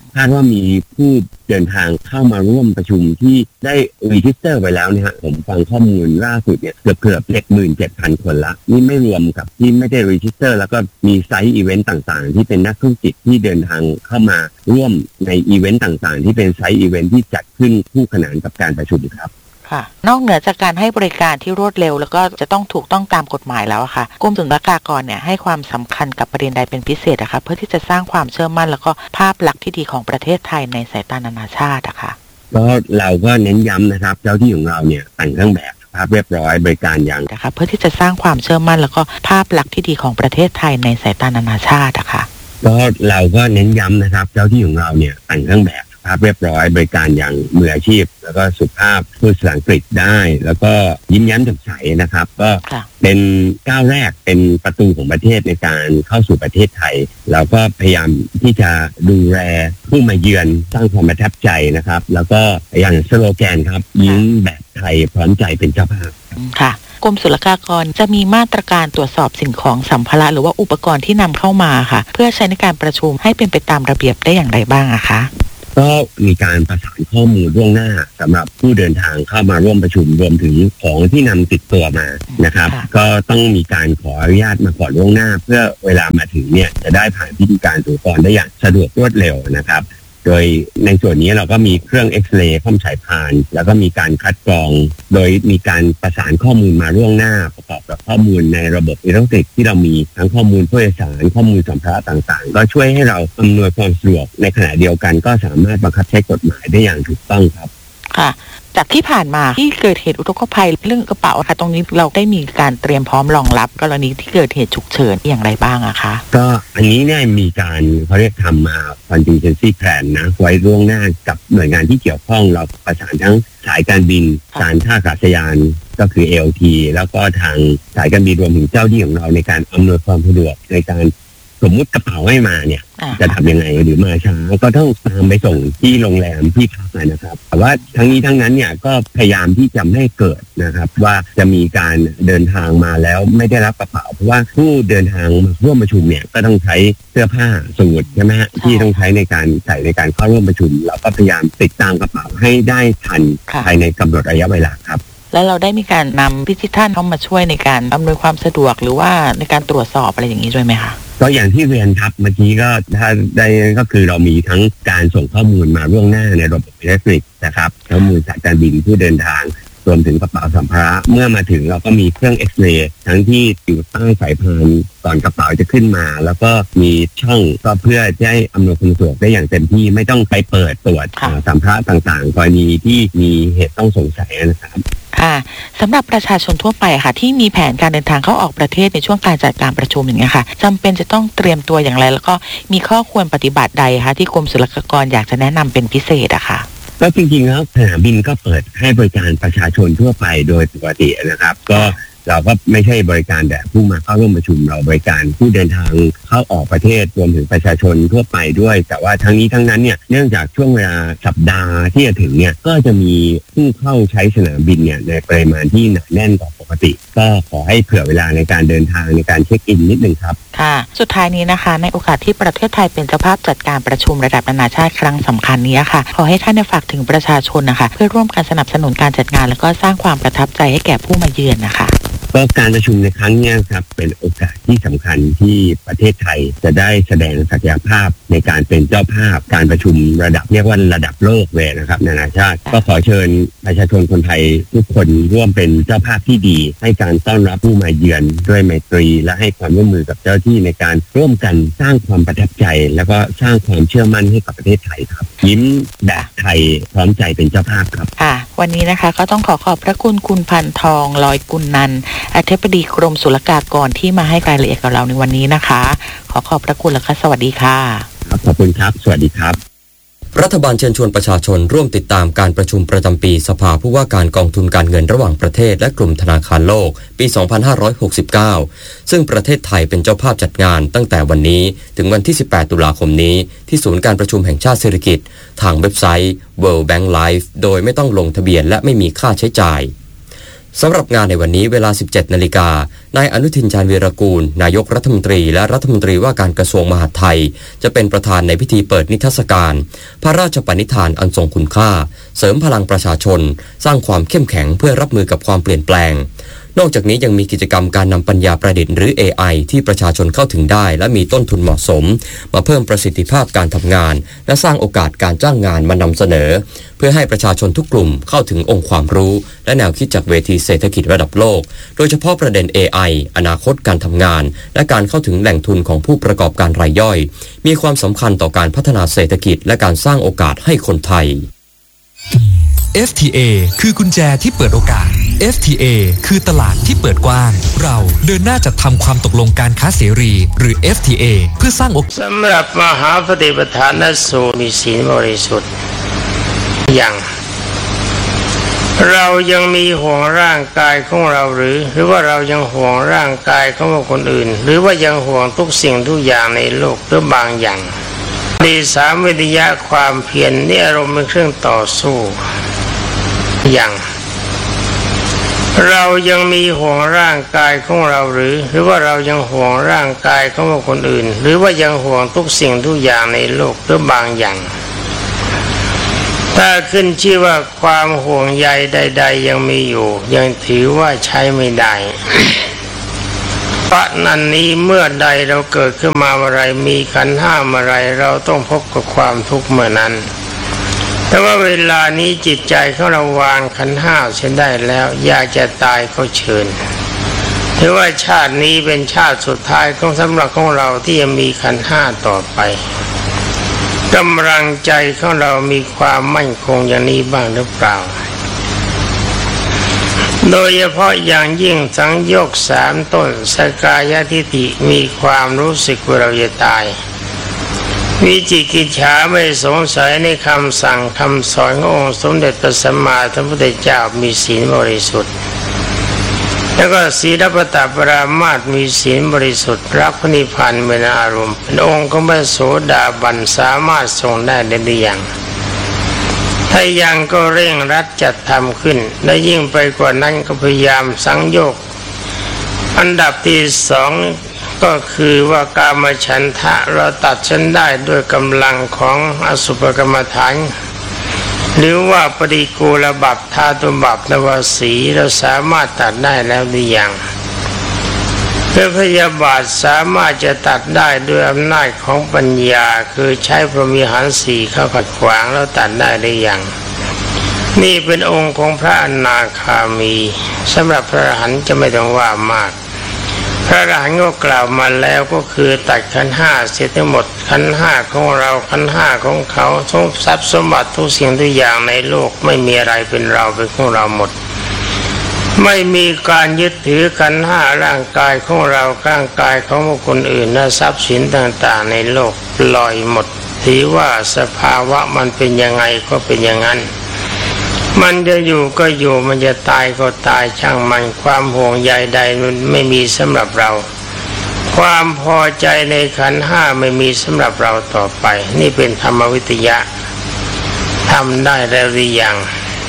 คาดว่ามีผู้เดินทางเข้ามาร่วมประชุมที่ได้รีจิสเตอร์ไปแล้วเนี่ยฮะผมฟังข้อมูลล่าสุดเนี่ยเกือบเกือบเจ็ดหมื่นเจ็ดพันคนละนี่ไม่รวมกับที่ไม่ได้รีจิสเตอร์แล้วก็มีไซต์อีเวนต์ต่างๆที่เป็นนักธุรกิจที่เดินทางเข้ามาร่วมในอีเวนต์ต่างๆที่เป็นไซต์อีเวนต์ที่จัดขึ้นคู่ขนานกับการประชุมครับค่ะนอกเหนือจากการให้บริการที่รวดเร็วแล้วก็จะต้องถูกต้องตามกฎหมายแล้วอะค่ะกรมศุลกากรเนี่ยให้ความสำคัญกับประเด็นใดเป็นพิเศษอะคะเพื่อที่จะสร้างความเชื่อมั่นแล้วก็ภาพลักษณ์ที่ดีของประเทศไทยในสายตานานาชาติอะค่ะก็เราก็เน้นย้ำนะครับเจ้าที่ของเราเนี่ยแต่งเครื่องแบบภาพเรียบร้อยบริการอย่างนะคะเพื่อที่จะสร้างความเชื่อมั่นแล้วก็ภาพลักษณ์ที่ดีของประเทศไทยในสายตานานาชาติอะค่ะก็เราก็เน้นย้ำนะครับเจ้าที่ของเราเนี่ยแต่งเครื่องแบบภาพเรียบร้อยบริการอย่างมืออาชีพแล้วก็สุภาพพูดภาษาอังกฤษได้แล้วก็ยิ้มแย้มแจ่มใสนะครับก็เป็นก้าวแรกเป็นประตูของประเทศในการเข้าสู่ประเทศไทยเราก็พยายามที่จะดูแลผู้มาเยือนสร้างความประทับใจนะครับแล้วก็อย่างสโลแกนครับยิ้มแบบไทยพร้อมใจเป็นเจ้าภาพค่ะกรมศุลกากรจะมีมาตรการตรวจสอบสิ่งของสัมภาระหรือว่าอุปกรณ์ที่นำเข้ามาค่ะเพื่อใช้ในการประชุมให้เป็นไปตามระเบียบได้อย่างไรบ้างอะคะก็มีการประสานข้อมูลล่วงหน้าสำหรับผู้เดินทางเข้ามาร่วมประชุมรวมถึงของที่นำติดตัวมานะครับก็ต้องมีการขออนุญาตมาก่อนล่วงหน้าเพื่อเวลามาถึงเนี่ยจะได้ผ่านพิธีการตรวจสอบได้อย่างสะดวกรวดเร็วนะครับโดยในส่วนนี้เราก็มีเครื่องเอ็กซเรย์ข้อมสายพานแล้วก็มีการคัดกรองโดยมีการประสานข้อมูลมาล่วงหน้าประกอบกับข้อมูลในระบบอิเล็กทรอนิกส์ที่เรามีทั้งข้อมูลผู้โดยสารข้อมูลสัมภาระต่างๆก็ช่วยให้เราอำนวยความสะดวกในขณะเดียวกันก็สามารถบังคับใช้กฎหมายได้อย่างถูกต้องครับค่ะจากที่ผ่านมาที่เกิดเหตุอุทกภัยเรื่องกระเป๋าค่ะตรงนี้เราได้มีการเตรียมพร้อมรองรับกรณีที่เกิดเหตุฉุกเฉินอย่างไรบ้างอะคะก็อันนี้เนี่ยมีการเขาเรียกทำมา contingency plan นะไว้ล่วงหน้ากับหน่วยงานที่เกี่ยวข้องเราประสานทั้งสายการบินการท่าอากาศยานก็คือ เอ แอล ที แล้วก็ทางสายการบินรวมถึงเจ้าที่ของเราในการอำนวยความสะดวกในการสมมุติกระเป๋าไม่มาเนี่ยจะทำยังไงหรือมาช้าก็ต้องตามไปส่งที่โรงแรมที่พักนะครับแต่ว่าทั้งนี้ทั้งนั้นเนี่ยก็พยายามที่จะไม่ให้เกิดนะครับว่าจะมีการเดินทางมาแล้วไม่ได้รับกระเป๋าเพราะว่าผู้เดินทางมาร่วมประชุมเนี่ยก็ต้องใช้เสื้อผ้าสูทใช่ไหมฮะที่ต้องใช้ในการใส่ในการเข้าร่วมประชุมเราก็พยายามติดตามกระเป๋าให้ได้ทันภายในกำหนดระยะเวลาครับแล้วเราได้มีการนำพิธีท่านเข้ามาช่วยในการอำนวยความสะดวกหรือว่าในการตรวจสอบอะไรอย่างนี้ด้วยไหมคะก็อย่างที่เรียนครับเมื่อกี้ก็ถ้าได้ก็คือเรามีทั้งการส่งข้อมูลมาล่วงหน้าในระบบอิเล็กทรอนิกส์นะครับข้อมูลสายการบินผู้เดินทางรวมถึงกระเป๋าสัมภาระเมื่อมาถึงเราก็มีเครื่องเอ็กซเรย์ทั้งที่อยู่ใต้สายพานก่อนกระเป๋าจะขึ้นมาแล้วก็มีช่องก็เพื่อให้อำนวยความสะดวกได้อย่างเต็มที่ไม่ต้องไปเปิดตรวจสัมภาระต่างๆกรณีที่มีเหตุต้องสงสัยนะครับค่ะสำหรับประชาชนทั่วไปค่ะที่มีแผนการเดินทางเข้าออกประเทศในช่วงการจัดการประชุมอย่างเงี้ยค่ะจำเป็นจะต้องเตรียมตัวอย่างไรแล้วก็มีข้อควรปฏิบัติใดคะที่กรมศุลกากรอยากจะแนะนำเป็นพิเศษอะค่ะก็จริงๆแล้วสนามบินก็เปิดให้บริการประชาชนทั่วไปโดยปกตินะครับก็เราก็ไม่ใช่บริการแบบผู้มาเข้าร่วมประชุมเราบริการผู้เดินทางเข้าออกประเทศรวมถึงประชาชนทั่วไปด้วยแต่ว่าทั้งนี้ทั้งนั้นเนี่ยเนื่องจากช่วงเวลาสัปดาห์ที่จะถึงเนี่ยก็จะมีผู้เข้าใช้สนามบินเนี่ยในปริมาณที่หนาแน่นกว่าปกติก็ขอให้เผื่อเวลาในการเดินทางในการเช็คอินนิดนึงครับค่ะสุดท้ายนี้นะคะในโอกาสที่ประเทศไทยเป็นเจ้าภาพจัดการประชุมระดับนานาชาติครั้งสำคัญนี้ค่ะขอให้ท่านฝากถึงประชาชนนะคะเพื่อร่วมกันสนับสนุนการจัดงานแล้วก็สร้างความประทับใจให้แก่ผู้มาเยือนนะคะก็การประชุมในครั้งนี้ครับเป็นโอกาสที่สำคัญที่ประเทศไทยจะได้แสดงศักยภาพในการเป็นเจ้าภาพการประชุมระดับเรียกว่าระดับโลกเลยนะครับนานาชาติก็ขอเชิญประชาชนคนไทยทุกคนร่วมเป็นเจ้าภาพที่ดีให้การต้อนรับผู้มาเยือนด้วยไมตรีและให้ความร่วมมือกับเจ้าที่ในการร่วมกันสร้างความประทับใจแล้วก็สร้างความเชื่อมั่นให้กับประเทศไทยครับยิ้มแบบไทยพร้อมใจเป็นเจ้าภาพครับค่ะวันนี้นะคะก็ต้องขอขอบพระคุณคุณพันทองลอยกุลนันท์อธิบดีกรมศุลกากรที่มาให้รายละเอียดกับเราในวันนี้นะคะขอขอบพระคุณและสวัสดีค่ะครับขอบคุณครับสวัสดีครับรัฐบาลเชิญชวนประชาชนร่วมติดตามการประชุมประจำปีสภาผู้ว่าการกองทุนการเงินระหว่างประเทศและกลุ่มธนาคารโลกปี สองพันห้าร้อยหกสิบเก้า ซึ่งประเทศไทยเป็นเจ้าภาพจัดงานตั้งแต่วันนี้ถึงวันที่ สิบแปด ตุลาคมนี้ที่ศูนย์การประชุมแห่งชาติสิริกิติ์ทางเว็บไซต์ World Bank Live โดยไม่ต้องลงทะเบียนและไม่มีค่าใช้จ่ายสำหรับงานในวันนี้เวลา สิบเจ็ดนาฬิกา นายอนุทิน ชาญวีรกูลนายกรัฐมนตรีและรัฐมนตรีว่าการกระทรวงมหาดไทยจะเป็นประธานในพิธีเปิดนิทรรศการพระราชปณิธานอันทรงคุณค่าเสริมพลังประชาชนสร้างความเข้มแข็งเพื่อรับมือกับความเปลี่ยนแปลงนอกจากนี้ยังมีกิจกรรมการนำปัญญาประดิษฐ์หรือ เอ ไอ ที่ประชาชนเข้าถึงได้และมีต้นทุนเหมาะสมมาเพิ่มประสิทธิภาพการทำงานและสร้างโอกาสการจ้างงานมานำเสนอเพื่อให้ประชาชนทุกกลุ่มเข้าถึงองค์ความรู้และแนวคิดจากเวทีเศรษฐกิจระดับโลกโดยเฉพาะประเด็น เอ ไอ อนาคตการทำงานและการเข้าถึงแหล่งทุนของผู้ประกอบการรายย่อยมีความสำคัญต่อการพัฒนาเศรษฐกิจและการสร้างโอกาสให้คนไทยเอฟ ที เอ คือกุญแจที่เปิดโอกาส เอฟ ที เอ คือตลาดที่เปิดกว้างเราเดินหน้าจัดทำความตกลงการค้าเสรีหรือ เอฟ ที เอ เพื่อสร้างโอกาสสำหรับมหาปฏิปทานสูตรมีศีลบริสุทธิ์อย่างเรายังมีห่วงร่างกายของเราหรือหรือว่าเรายังห่วงร่างกายของคนอื่นหรือว่ายังห่วงทุกสิ่งทุกอย่างในโลกหรือบางอย่างดีสามวิทยาความเพียรนี่อารมณ์เป็นเครื่องต่อสู้อย่างเรายังมีห่วงร่างกายของเราหรือหรือว่าเรายังห่วงร่างกายของคนอื่นหรือว่ายังห่วงทุกสิ่งทุกอย่างในโลกหรือบางอย่างถ้าขึ้นชื่อว่าความห่วงใยใดๆยังมีอยู่ยังถือว่าใช้ไม่ได้ เพราะนั้นนี้เมื่อใดเราเกิดขึ้นมาอะไรมีขันธ์ห้าอะไรเราต้องพบกับความทุกข์เมื่อนั้นแต่ว่าเวลานี้จิตใจของเราวางขันธ์ห้าเสียได้แล้วอยากจะตายก็เชิญถือว่าชาตินี้เป็นชาติสุดท้ายของสำหรับของเราที่จะมีขันธ์ห้าต่อไปกำลังใจของเรามีความมั่นคงอย่างนี้บ้างหรือเปล่าโดยเฉพาะอย่างยิ่งสังโยชน์สามต้นสกายทิฏฐิมีความรู้สึกว่าเราจะตายวิจิกิจฉาไม่สงสัยในคำสั่งคำสอนขององค์สมเด็จพระสัมมาสัมพุทธเจ้ามีศีลบริสุทธิ์แล้วก็ศีลปตปรามาสมีศีลบริสุทธิ์รักพระนิพพานเป็นอารมณ์เป็นองค์ของพระโสดาบันสามารถทรงได้หรือยังถ้ายังก็เร่งรัดจัดทำขึ้นและยิ่งไปกว่านั้นก็พยายามสังโยชน์อันดับที่สองก็คือว่ากามฉันทะเราตัดฉันได้ด้วยกำลังของอสุภกรรมฐานหรือว่าปฏิกูลบัพธาตุบัพนวสีเราสามารถตัดได้แล้วหรือยังเพื่อพยาบาทสามารถจะตัดได้ด้วยอำนาจของปัญญาคือใช้พรหมิหารสี่เข้าขัดขวางแล้วตัดได้หรือยังนี่เป็นองค์ของพระอนาคามีสำหรับพระอรหันต์จะไม่ต้องว่ามากพระอรหันต์ก็กล่าวมาแล้วก็คือตัดขันธ์ห้าเสียทั้งหมดขันธ์ห้าของเราขันธ์ห้าของเขาทรัพย์ทรัพย์สมบัติทุกสิ่งทุกอย่างในโลกไม่มีอะไรเป็นเราเป็นของเราหมดไม่มีการยึดถือขันธ์ห้าร่างกายของเราร่างกายของบุคคลอื่นและทรัพย์สินต่างๆในโลกปล่อยหมดถือว่าสภาวะมันเป็นยังไงก็เป็นอย่างนั้นมันจะอยู่ก็อยู่มันจะตายก็ตายช่างมันความห่วงใยใดมันไม่มีสำหรับเราความพอใจในขันธ์ห้าไม่มีสำหรับเราต่อไปนี่เป็นธรรมวิทยาทำได้แล้วหรือยัง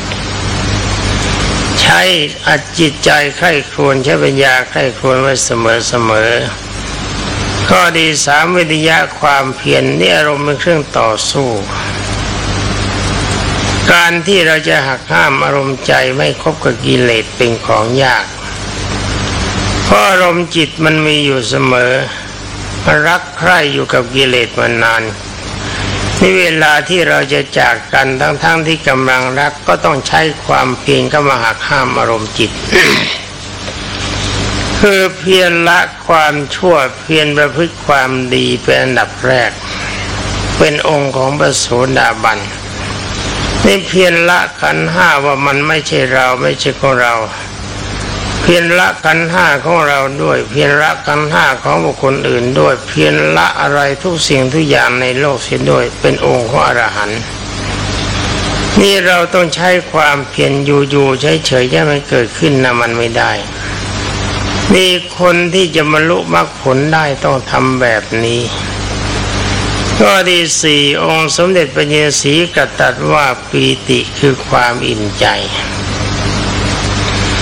ใช้อัดจิตใจใคร่ครวญใช้ปัญญาใคร่ครวญไว้เสมอเสมอข้อดีสามวิทยาความเพียรนี่อารมณ์เป็นเครื่องต่อสู้การที่เราจะหักห้ามอารมณ์ใจไม่คบกับกิเลสเป็นของยากเพราะอารมณ์จิตมันมีอยู่เสมอรักใคร่อยู่กับกิเลสมานานในเวลาที่เราจะจากกันทั้งๆ ท, ที่กำลังรักก็ต้องใช้ความเพียรเข้ามาหักห้ามอารมณ์จิต คือเพียรละความชั่วเพียรประพฤติความดีเป็นอันดับแรกเป็นองค์ของพระโสดาบันนี่เพียรละขันธ์ห้าว่ามันไม่ใช่เราไม่ใช่ของเราเพียรละขันธ์ห้าของเราด้วยเพียรละขันธ์ห้าของบุคคลอื่นด้วยเพียรละอะไรทุกสิ่งทุกอย่างในโลกเสียด้วยเป็นองค์ของอรหันต์นี่เราต้องใช้ความเพียรอยู่ๆเฉยๆให้มันเกิดขึ้นนะมันไม่ได้นี่คนที่จะบรรลุมรรคผลได้ต้องทำแบบนี้ข้อที่สี่องค์สมเด็จพระญาณศรีตรัสว่าปีติคือความอิ่มใจ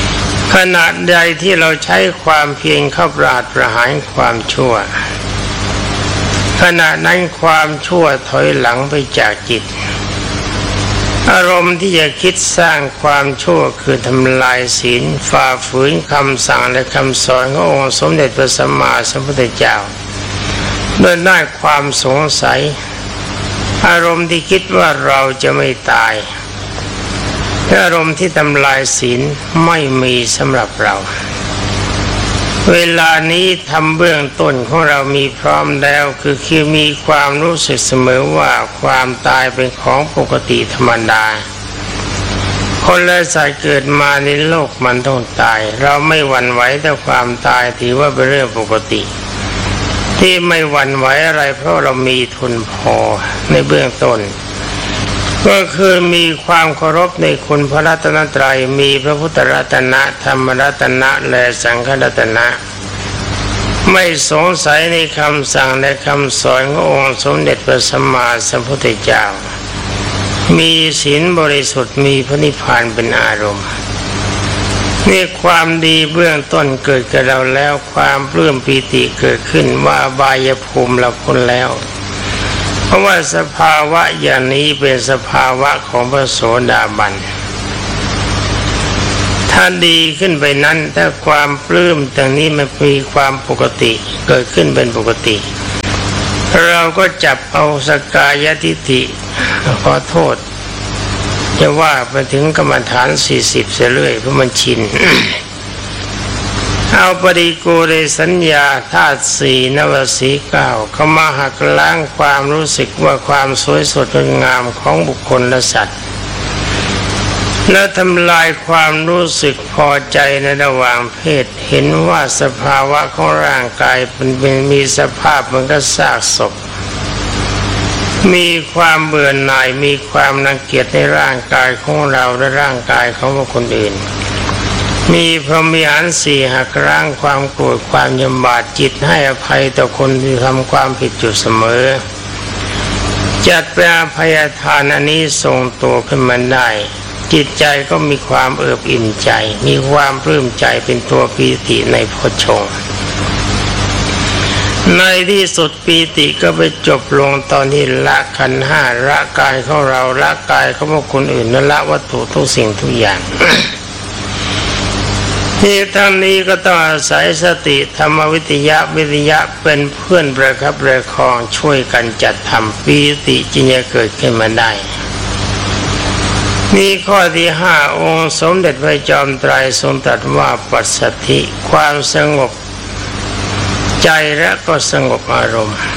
ขณะใดที่เราใช้ความเพียรเข้าปราดประหารความชั่วขณะนั้นความชั่วถอยหลังไปจากจิตอารมณ์ที่จะคิดสร้างความชั่วคือทำลายศีลฝ่าฝืนคำสั่งและคำสอนขององค์สมเด็จพระสัมมาสัมพุทธเจ้าโดยได้ความสงสัยอารมณ์ที่คิดว่าเราจะไม่ตายอารมณ์ที่ทำลายศีลไม่มีสำหรับเราเวลานี้ทำเบื้องต้นของเรามีพร้อมแล้วคือคือมีความรู้สึกเสมอว่าความตายเป็นของปกติธรรมดาคนและสัตว์เกิดมาในโลกมันต้องตายเราไม่หวั่นไหวต่อความตายถือว่าเป็นเรื่องปกติที่ไม่หวั่นไหวอะไรเพราะเรามีทุนพอในเบื้องต้นก็คือมีความเคารพในคุณพระรัตนตรัยมีพระพุทธรัตนะธรรมรัตนะและสังฆรัตนะไม่สงสัยในคำสั่งและคำสอนขององค์สมเด็จพระสัมมาสัมพุทธเจ้ามีศีลบริสุทธิ์มีพระนิพพานเป็นอารมณ์นี่ความดีเบื้องต้นเกิดกับเราแล้วความปลื้มปีติเกิดขึ้นว่าอบายภูมิเราพ้นแล้วเพราะว่าสภาวะอย่างนี้เป็นสภาวะของพระโสดาบันถ้าดีขึ้นไปนั้นถ้าความปลื้มตรงนี้มันมีความปกติเกิดขึ้นเป็นปกติเราก็จับเอาสกายทิฏฐิขอโทษจะว่าไปถึงกรรมฐานสี่สิบเสียเรื่อยเพราะมันชิน เอาปฏิกูลสัญญาธาตุสี่นวสีเก้าเข้ามาหักล้างความรู้สึกว่าความสวยสดงดงามของบุคคลและสัตว์และทำลายความรู้สึกพอใจในระหว่างเพศเห็นว่าสภาวะของร่างกายเป็นมีสภาพเหมือนกับซากศพมีความเบื่อหน่ายมีความรังเกียจในร่างกายของเราและร่างกายของบุคคลอื่นมีพรหมิหารสี่หักล้างความโกรธความยำบาดจิตให้อภัยต่อคนที่ทำความผิดอยู่เสมอจัดเป็นอภัยทานอันนี้ทรงตัวขึ้นมาได้จิตใจก็มีความเอิบอิ่มใจมีความปลื้มใจเป็นตัวปีติในโพชฌงค์ในที่สุดปีติก็ไปจบลงตอนที่ละขันธ์ห้าละกายของเราละกายของบุคคลอื่นและละวัตถุทุกสิ่งทุกอย่าง ที่ทั้งนี้ก็ต้องอาศัยสติธรรมวิทยาวิทยาเป็นเพื่อนประคับประคองช่วยกันจัดทำปีติจึงจะเกิดขึ้นมาได้นี่ข้อที่ห้าองค์สมเด็จพระจอมไตรทรงตรัสว่าปัสสัทธิความสงบใจและก็สงบอารมณ์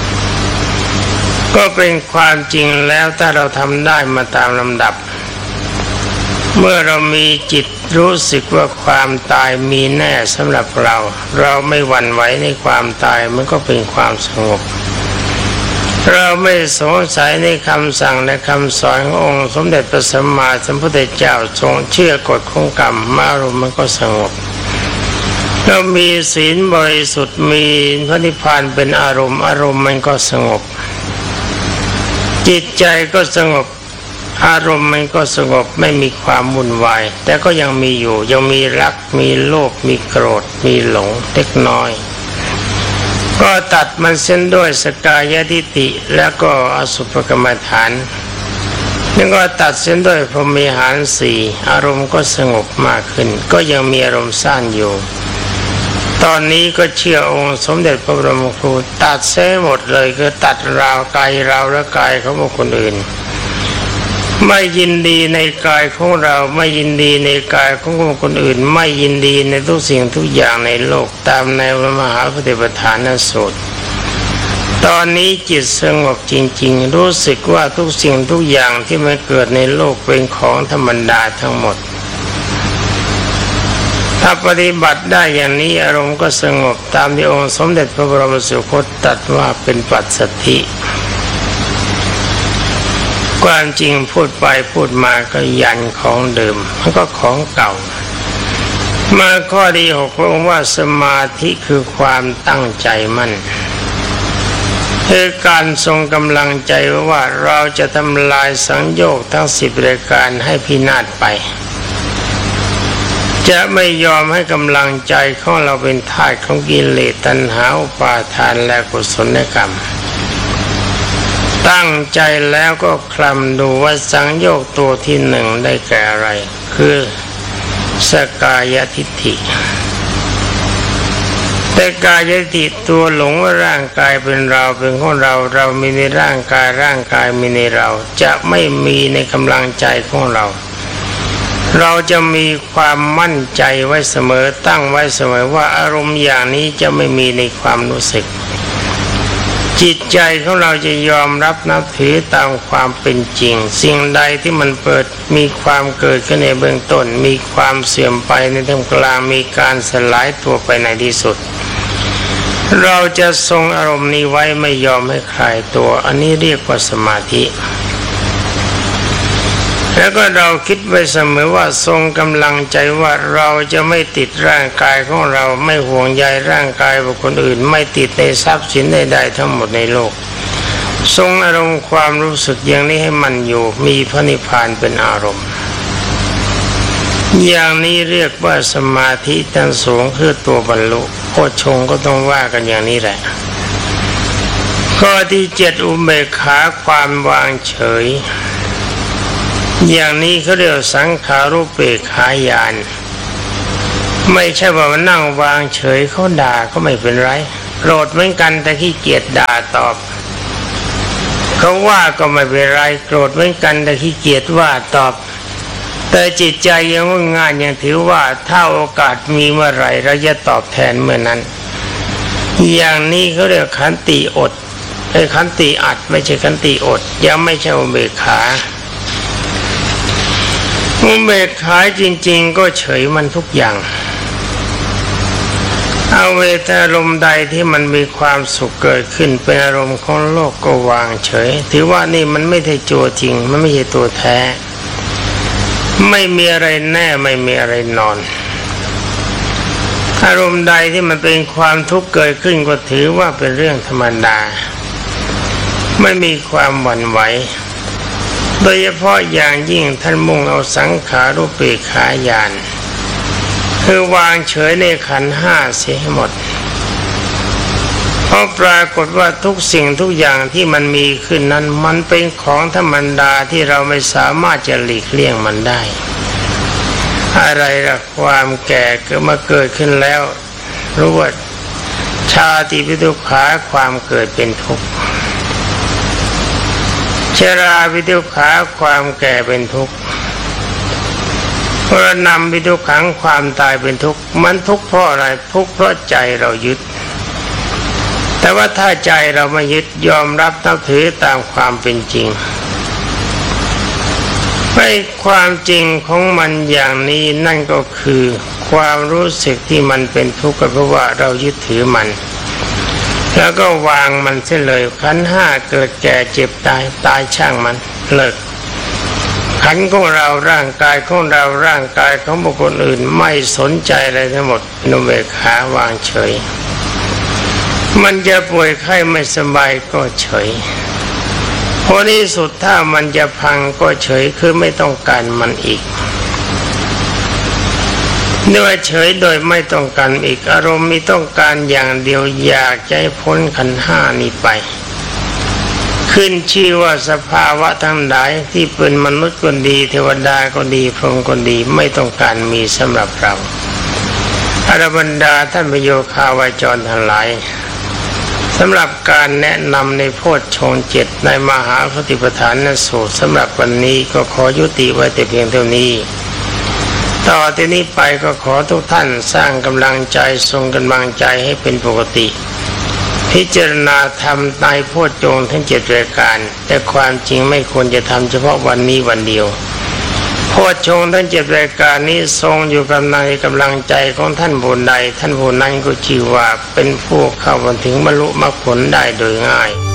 ก็เป็นความจริงแล้วถ้าเราทำได้มาตามลำดับเมื่อเรามีจิตรู้สึกว่าความตายมีแน่สำหรับเราเราไม่หวั่นไหวในความตายมันก็เป็นความสงบเราไม่สงสัยในคำสั่งและคำสอนขององค์สมเด็จพระสัมมาสัมพุทธเจ้าทรงเชื่อกฎของกรรมอารมณ์มันก็สงบเรามีศีลบริสุทธิ์มีพระนิพพานเป็นอารมณ์อารมณ์มันก็สงบจิตใจก็สงบอารมณ์มันก็สงบไม่มีความวุ่นวายแต่ก็ยังมีอยู่ยังมีรักมีโลภมีโกรธมีหลงเล็กน้อยก็ตัดมันเส้นด้วยสกายทิฏฐิแล้วก็อสุภกรรมฐานแล้วก็ตัดเส้นด้วยพรหมิหารสี่อารมณ์ก็สงบมากขึ้นก็ยังมีอารมณ์สั้นอยู่ตอนนี้ก็เชื่อองค์สมเด็จพระบรมครูตัดเส้นหมดเลยคือตัดราวกายเราและกายของบุคคลอื่นไม่ยินดีในกายของเราไม่ยินดีในกายของคนอื่นไม่ยินดีในทุกสิ่งทุกอย่างในโลกตามแนวมหาปฏิปทานสูตรตอนนี้จิตสงบจริงๆรู้สึกว่าทุกสิ่งทุกอย่างที่มันเกิดในโลกเป็นของธรรมดาทั้งหมดถ้าปฏิบัติได้อย่างนี้อารมณ์ก็สงบตามที่องค์สมเด็จพระบรมสุคตตรัสว่าเป็นปัสสัทธิความจริงพูดไปพูดมาก็ยันของเดิมมันก็ของเก่ามาข้อที่หกพระองค์ว่าสมาธิคือความตั้งใจมั่นคือการทรงกำลังใจว่าเราจะทำลายสังโยชน์ทั้งสิบรายการให้พินาศไปจจะไม่ยอมให้กำลังใจของเราเป็นทาสของกิเลสตัณหาอุปาทานและกุศลกรรมตั้งใจแล้วก็คลำดูว่าสังโยชน์ตัวที่หนึ่งได้แก่อะไรคือสกายทิฏฐิแต่กายทิฏฐิตัวหลงว่าร่างกายเป็นเราเป็นของเราเรามีในร่างกายร่างกายมีในเราจะไม่มีในกำลังใจของเราเราจะมีความมั่นใจไว้เสมอตั้งไว้เสมอว่าอารมณ์อย่างนี้จะไม่มีในความรู้สึกจิตใจของเราจะยอมรับนับถือตามความเป็นจริงสิ่งใดที่มันเปิดมีความเกิดขึ้นในเบื้องต้นมีความเสื่อมไปในท่ามกลางมีการสลายตัวไปในที่สุดเราจะทรงอารมณ์นี้ไว้ไม่ยอมให้คลายตัวอันนี้เรียกว่าสมาธิแล้วก็เราคิดไว้เสมอว่าทรงกำลังใจว่าเราจะไม่ติดร่างกายของเราไม่ห่วงใยร่างกายบุคคลอื่นไม่ติดในทรัพย์สินใดๆทั้งหมดในโลกทรงอารมณ์ความรู้สึกอย่างนี้ให้มันอยู่มีพระนิพพานเป็นอารมณ์อย่างนี้เรียกว่าสมาธิชั้นสูงคือตัวบรรลุโพชฌงค์ก็ต้องว่ากันอย่างนี้แหละข้อที่เจ็ดอุเบกขาความวางเฉยอย่างนี้เขาเรียกสังขารุปเบกขาญาณไม่ใช่ว่ามันนั่งวางเฉยเขาด่าก็ไม่เป็นไรโกรธเหมือนกันแต่ขี้เกียจด่าตอบเขาว่าก็ไม่เป็นไรโกรธเหมือนกันแต่ขี้เกียจว่าตอบแต่จิตใจยังว่างานยังถือว่าถ้าโอกาสมีเมื่อไหร่เราจะตอบแทนเมื่อนั้นอย่างนี้เขาเรียกขันติอดไอ้ขันติอัดไม่ใช่ขันติอดยังไม่ใช่อุเบกขาอุเบกขาจริงๆก็เฉยมันทุกอย่างเอาเวทอารมณ์ใดที่มันมีความสุขเกิดขึ้นเป็นอารมณ์ของโลกก็วางเฉยถือว่านี่มันไม่ใช่ตัวจริงมันไม่ใช่ตัวแท้ไม่มีอะไรแน่ไม่มีอะไรนอนอารมณ์ใดที่มันเป็นความทุกข์เกิดขึ้นก็ถือว่าเป็นเรื่องธรรมดาไม่มีความหวั่นไหวโดยเฉพาะอย่างยิ่งท่านมุ่งเอาสังขารุปเบกขาญาณคือวางเฉยในขันธ์ห้าเสียให้หมดเพราะปรากฏว่าทุกสิ่งทุกอย่างที่มันมีขึ้นนั้นมันเป็นของธรรมดาที่เราไม่สามารถจะหลีกเลี่ยงมันได้อะไรล่ะความแก่เกิดมาเกิดขึ้นแล้วรู้ว่าชาติเป็นทุกขาความเกิดเป็นทุกข์ชราเป็นทุกขาความแก่เป็นทุกข์มรณะเป็นทุกขังความตายเป็นทุกข์มันทุกข์เพราะอะไรทุกข์เพราะใจเรายึดแต่ว่าถ้าใจเราไม่ยึดยอมรับนับถือตามความเป็นจริงไม่ความจริงของมันอย่างนี้นั่นก็คือความรู้สึกที่มันเป็นทุกข์ก็เพราะว่าเรายึดถือมันแล้วก็วางมันเสียเลยขันธ์ห้าเกิดแก่เจ็บตายตายช่างมันเลิกขันธ์ของเราร่างกายของเราร่างกายของบุคคลอื่นไม่สนใจอะไรทั้งหมดอุเบกขาวางเฉยมันจะป่วยไข้ไม่สบายก็เฉยพอที่สุดถ้ามันจะพังก็เฉยคือไม่ต้องการมันอีกเนื่อเฉยโดยไม่ต้องการอีกอารมณ์มีต้องการอย่างเดียวอยากจะให้พ้นขันธ์ห้านี้ไปขึ้นชื่อว่าสภาวะทั้งหลายที่เป็นมนุษย์ก็ดีเทวดาก็ดีพรหมก็ดีไม่ต้องการมีสำหรับเราอรบรรดาท่านพโยคาวาจรทั้งหลายสำหรับการแนะนำในโพชฌงค์เจ็ดในมหาสติปัฏฐานสูตรสำหรับวันนี้ก็ขอยุติไว้แต่เพียงเท่านี้ต่อที่นี้ไปก็ขอทุกท่านสร้างกำลังใจทรงกำลังใจให้เป็นปกติพิจารณาธรรมในโพชฌงค์ทั้งเจ็ดรายการแต่ความจริงไม่ควรจะทำเฉพาะวันนี้วันเดียวโพชฌงค์ทั้งเจ็ดรายการนี้ทรงอยู่กับในกำลังใจของท่านผู้ใดท่านผู้นั้นก็ชื่อว่าเป็นผู้เข้าถึงบรรลุมรรคผลได้โดยง่าย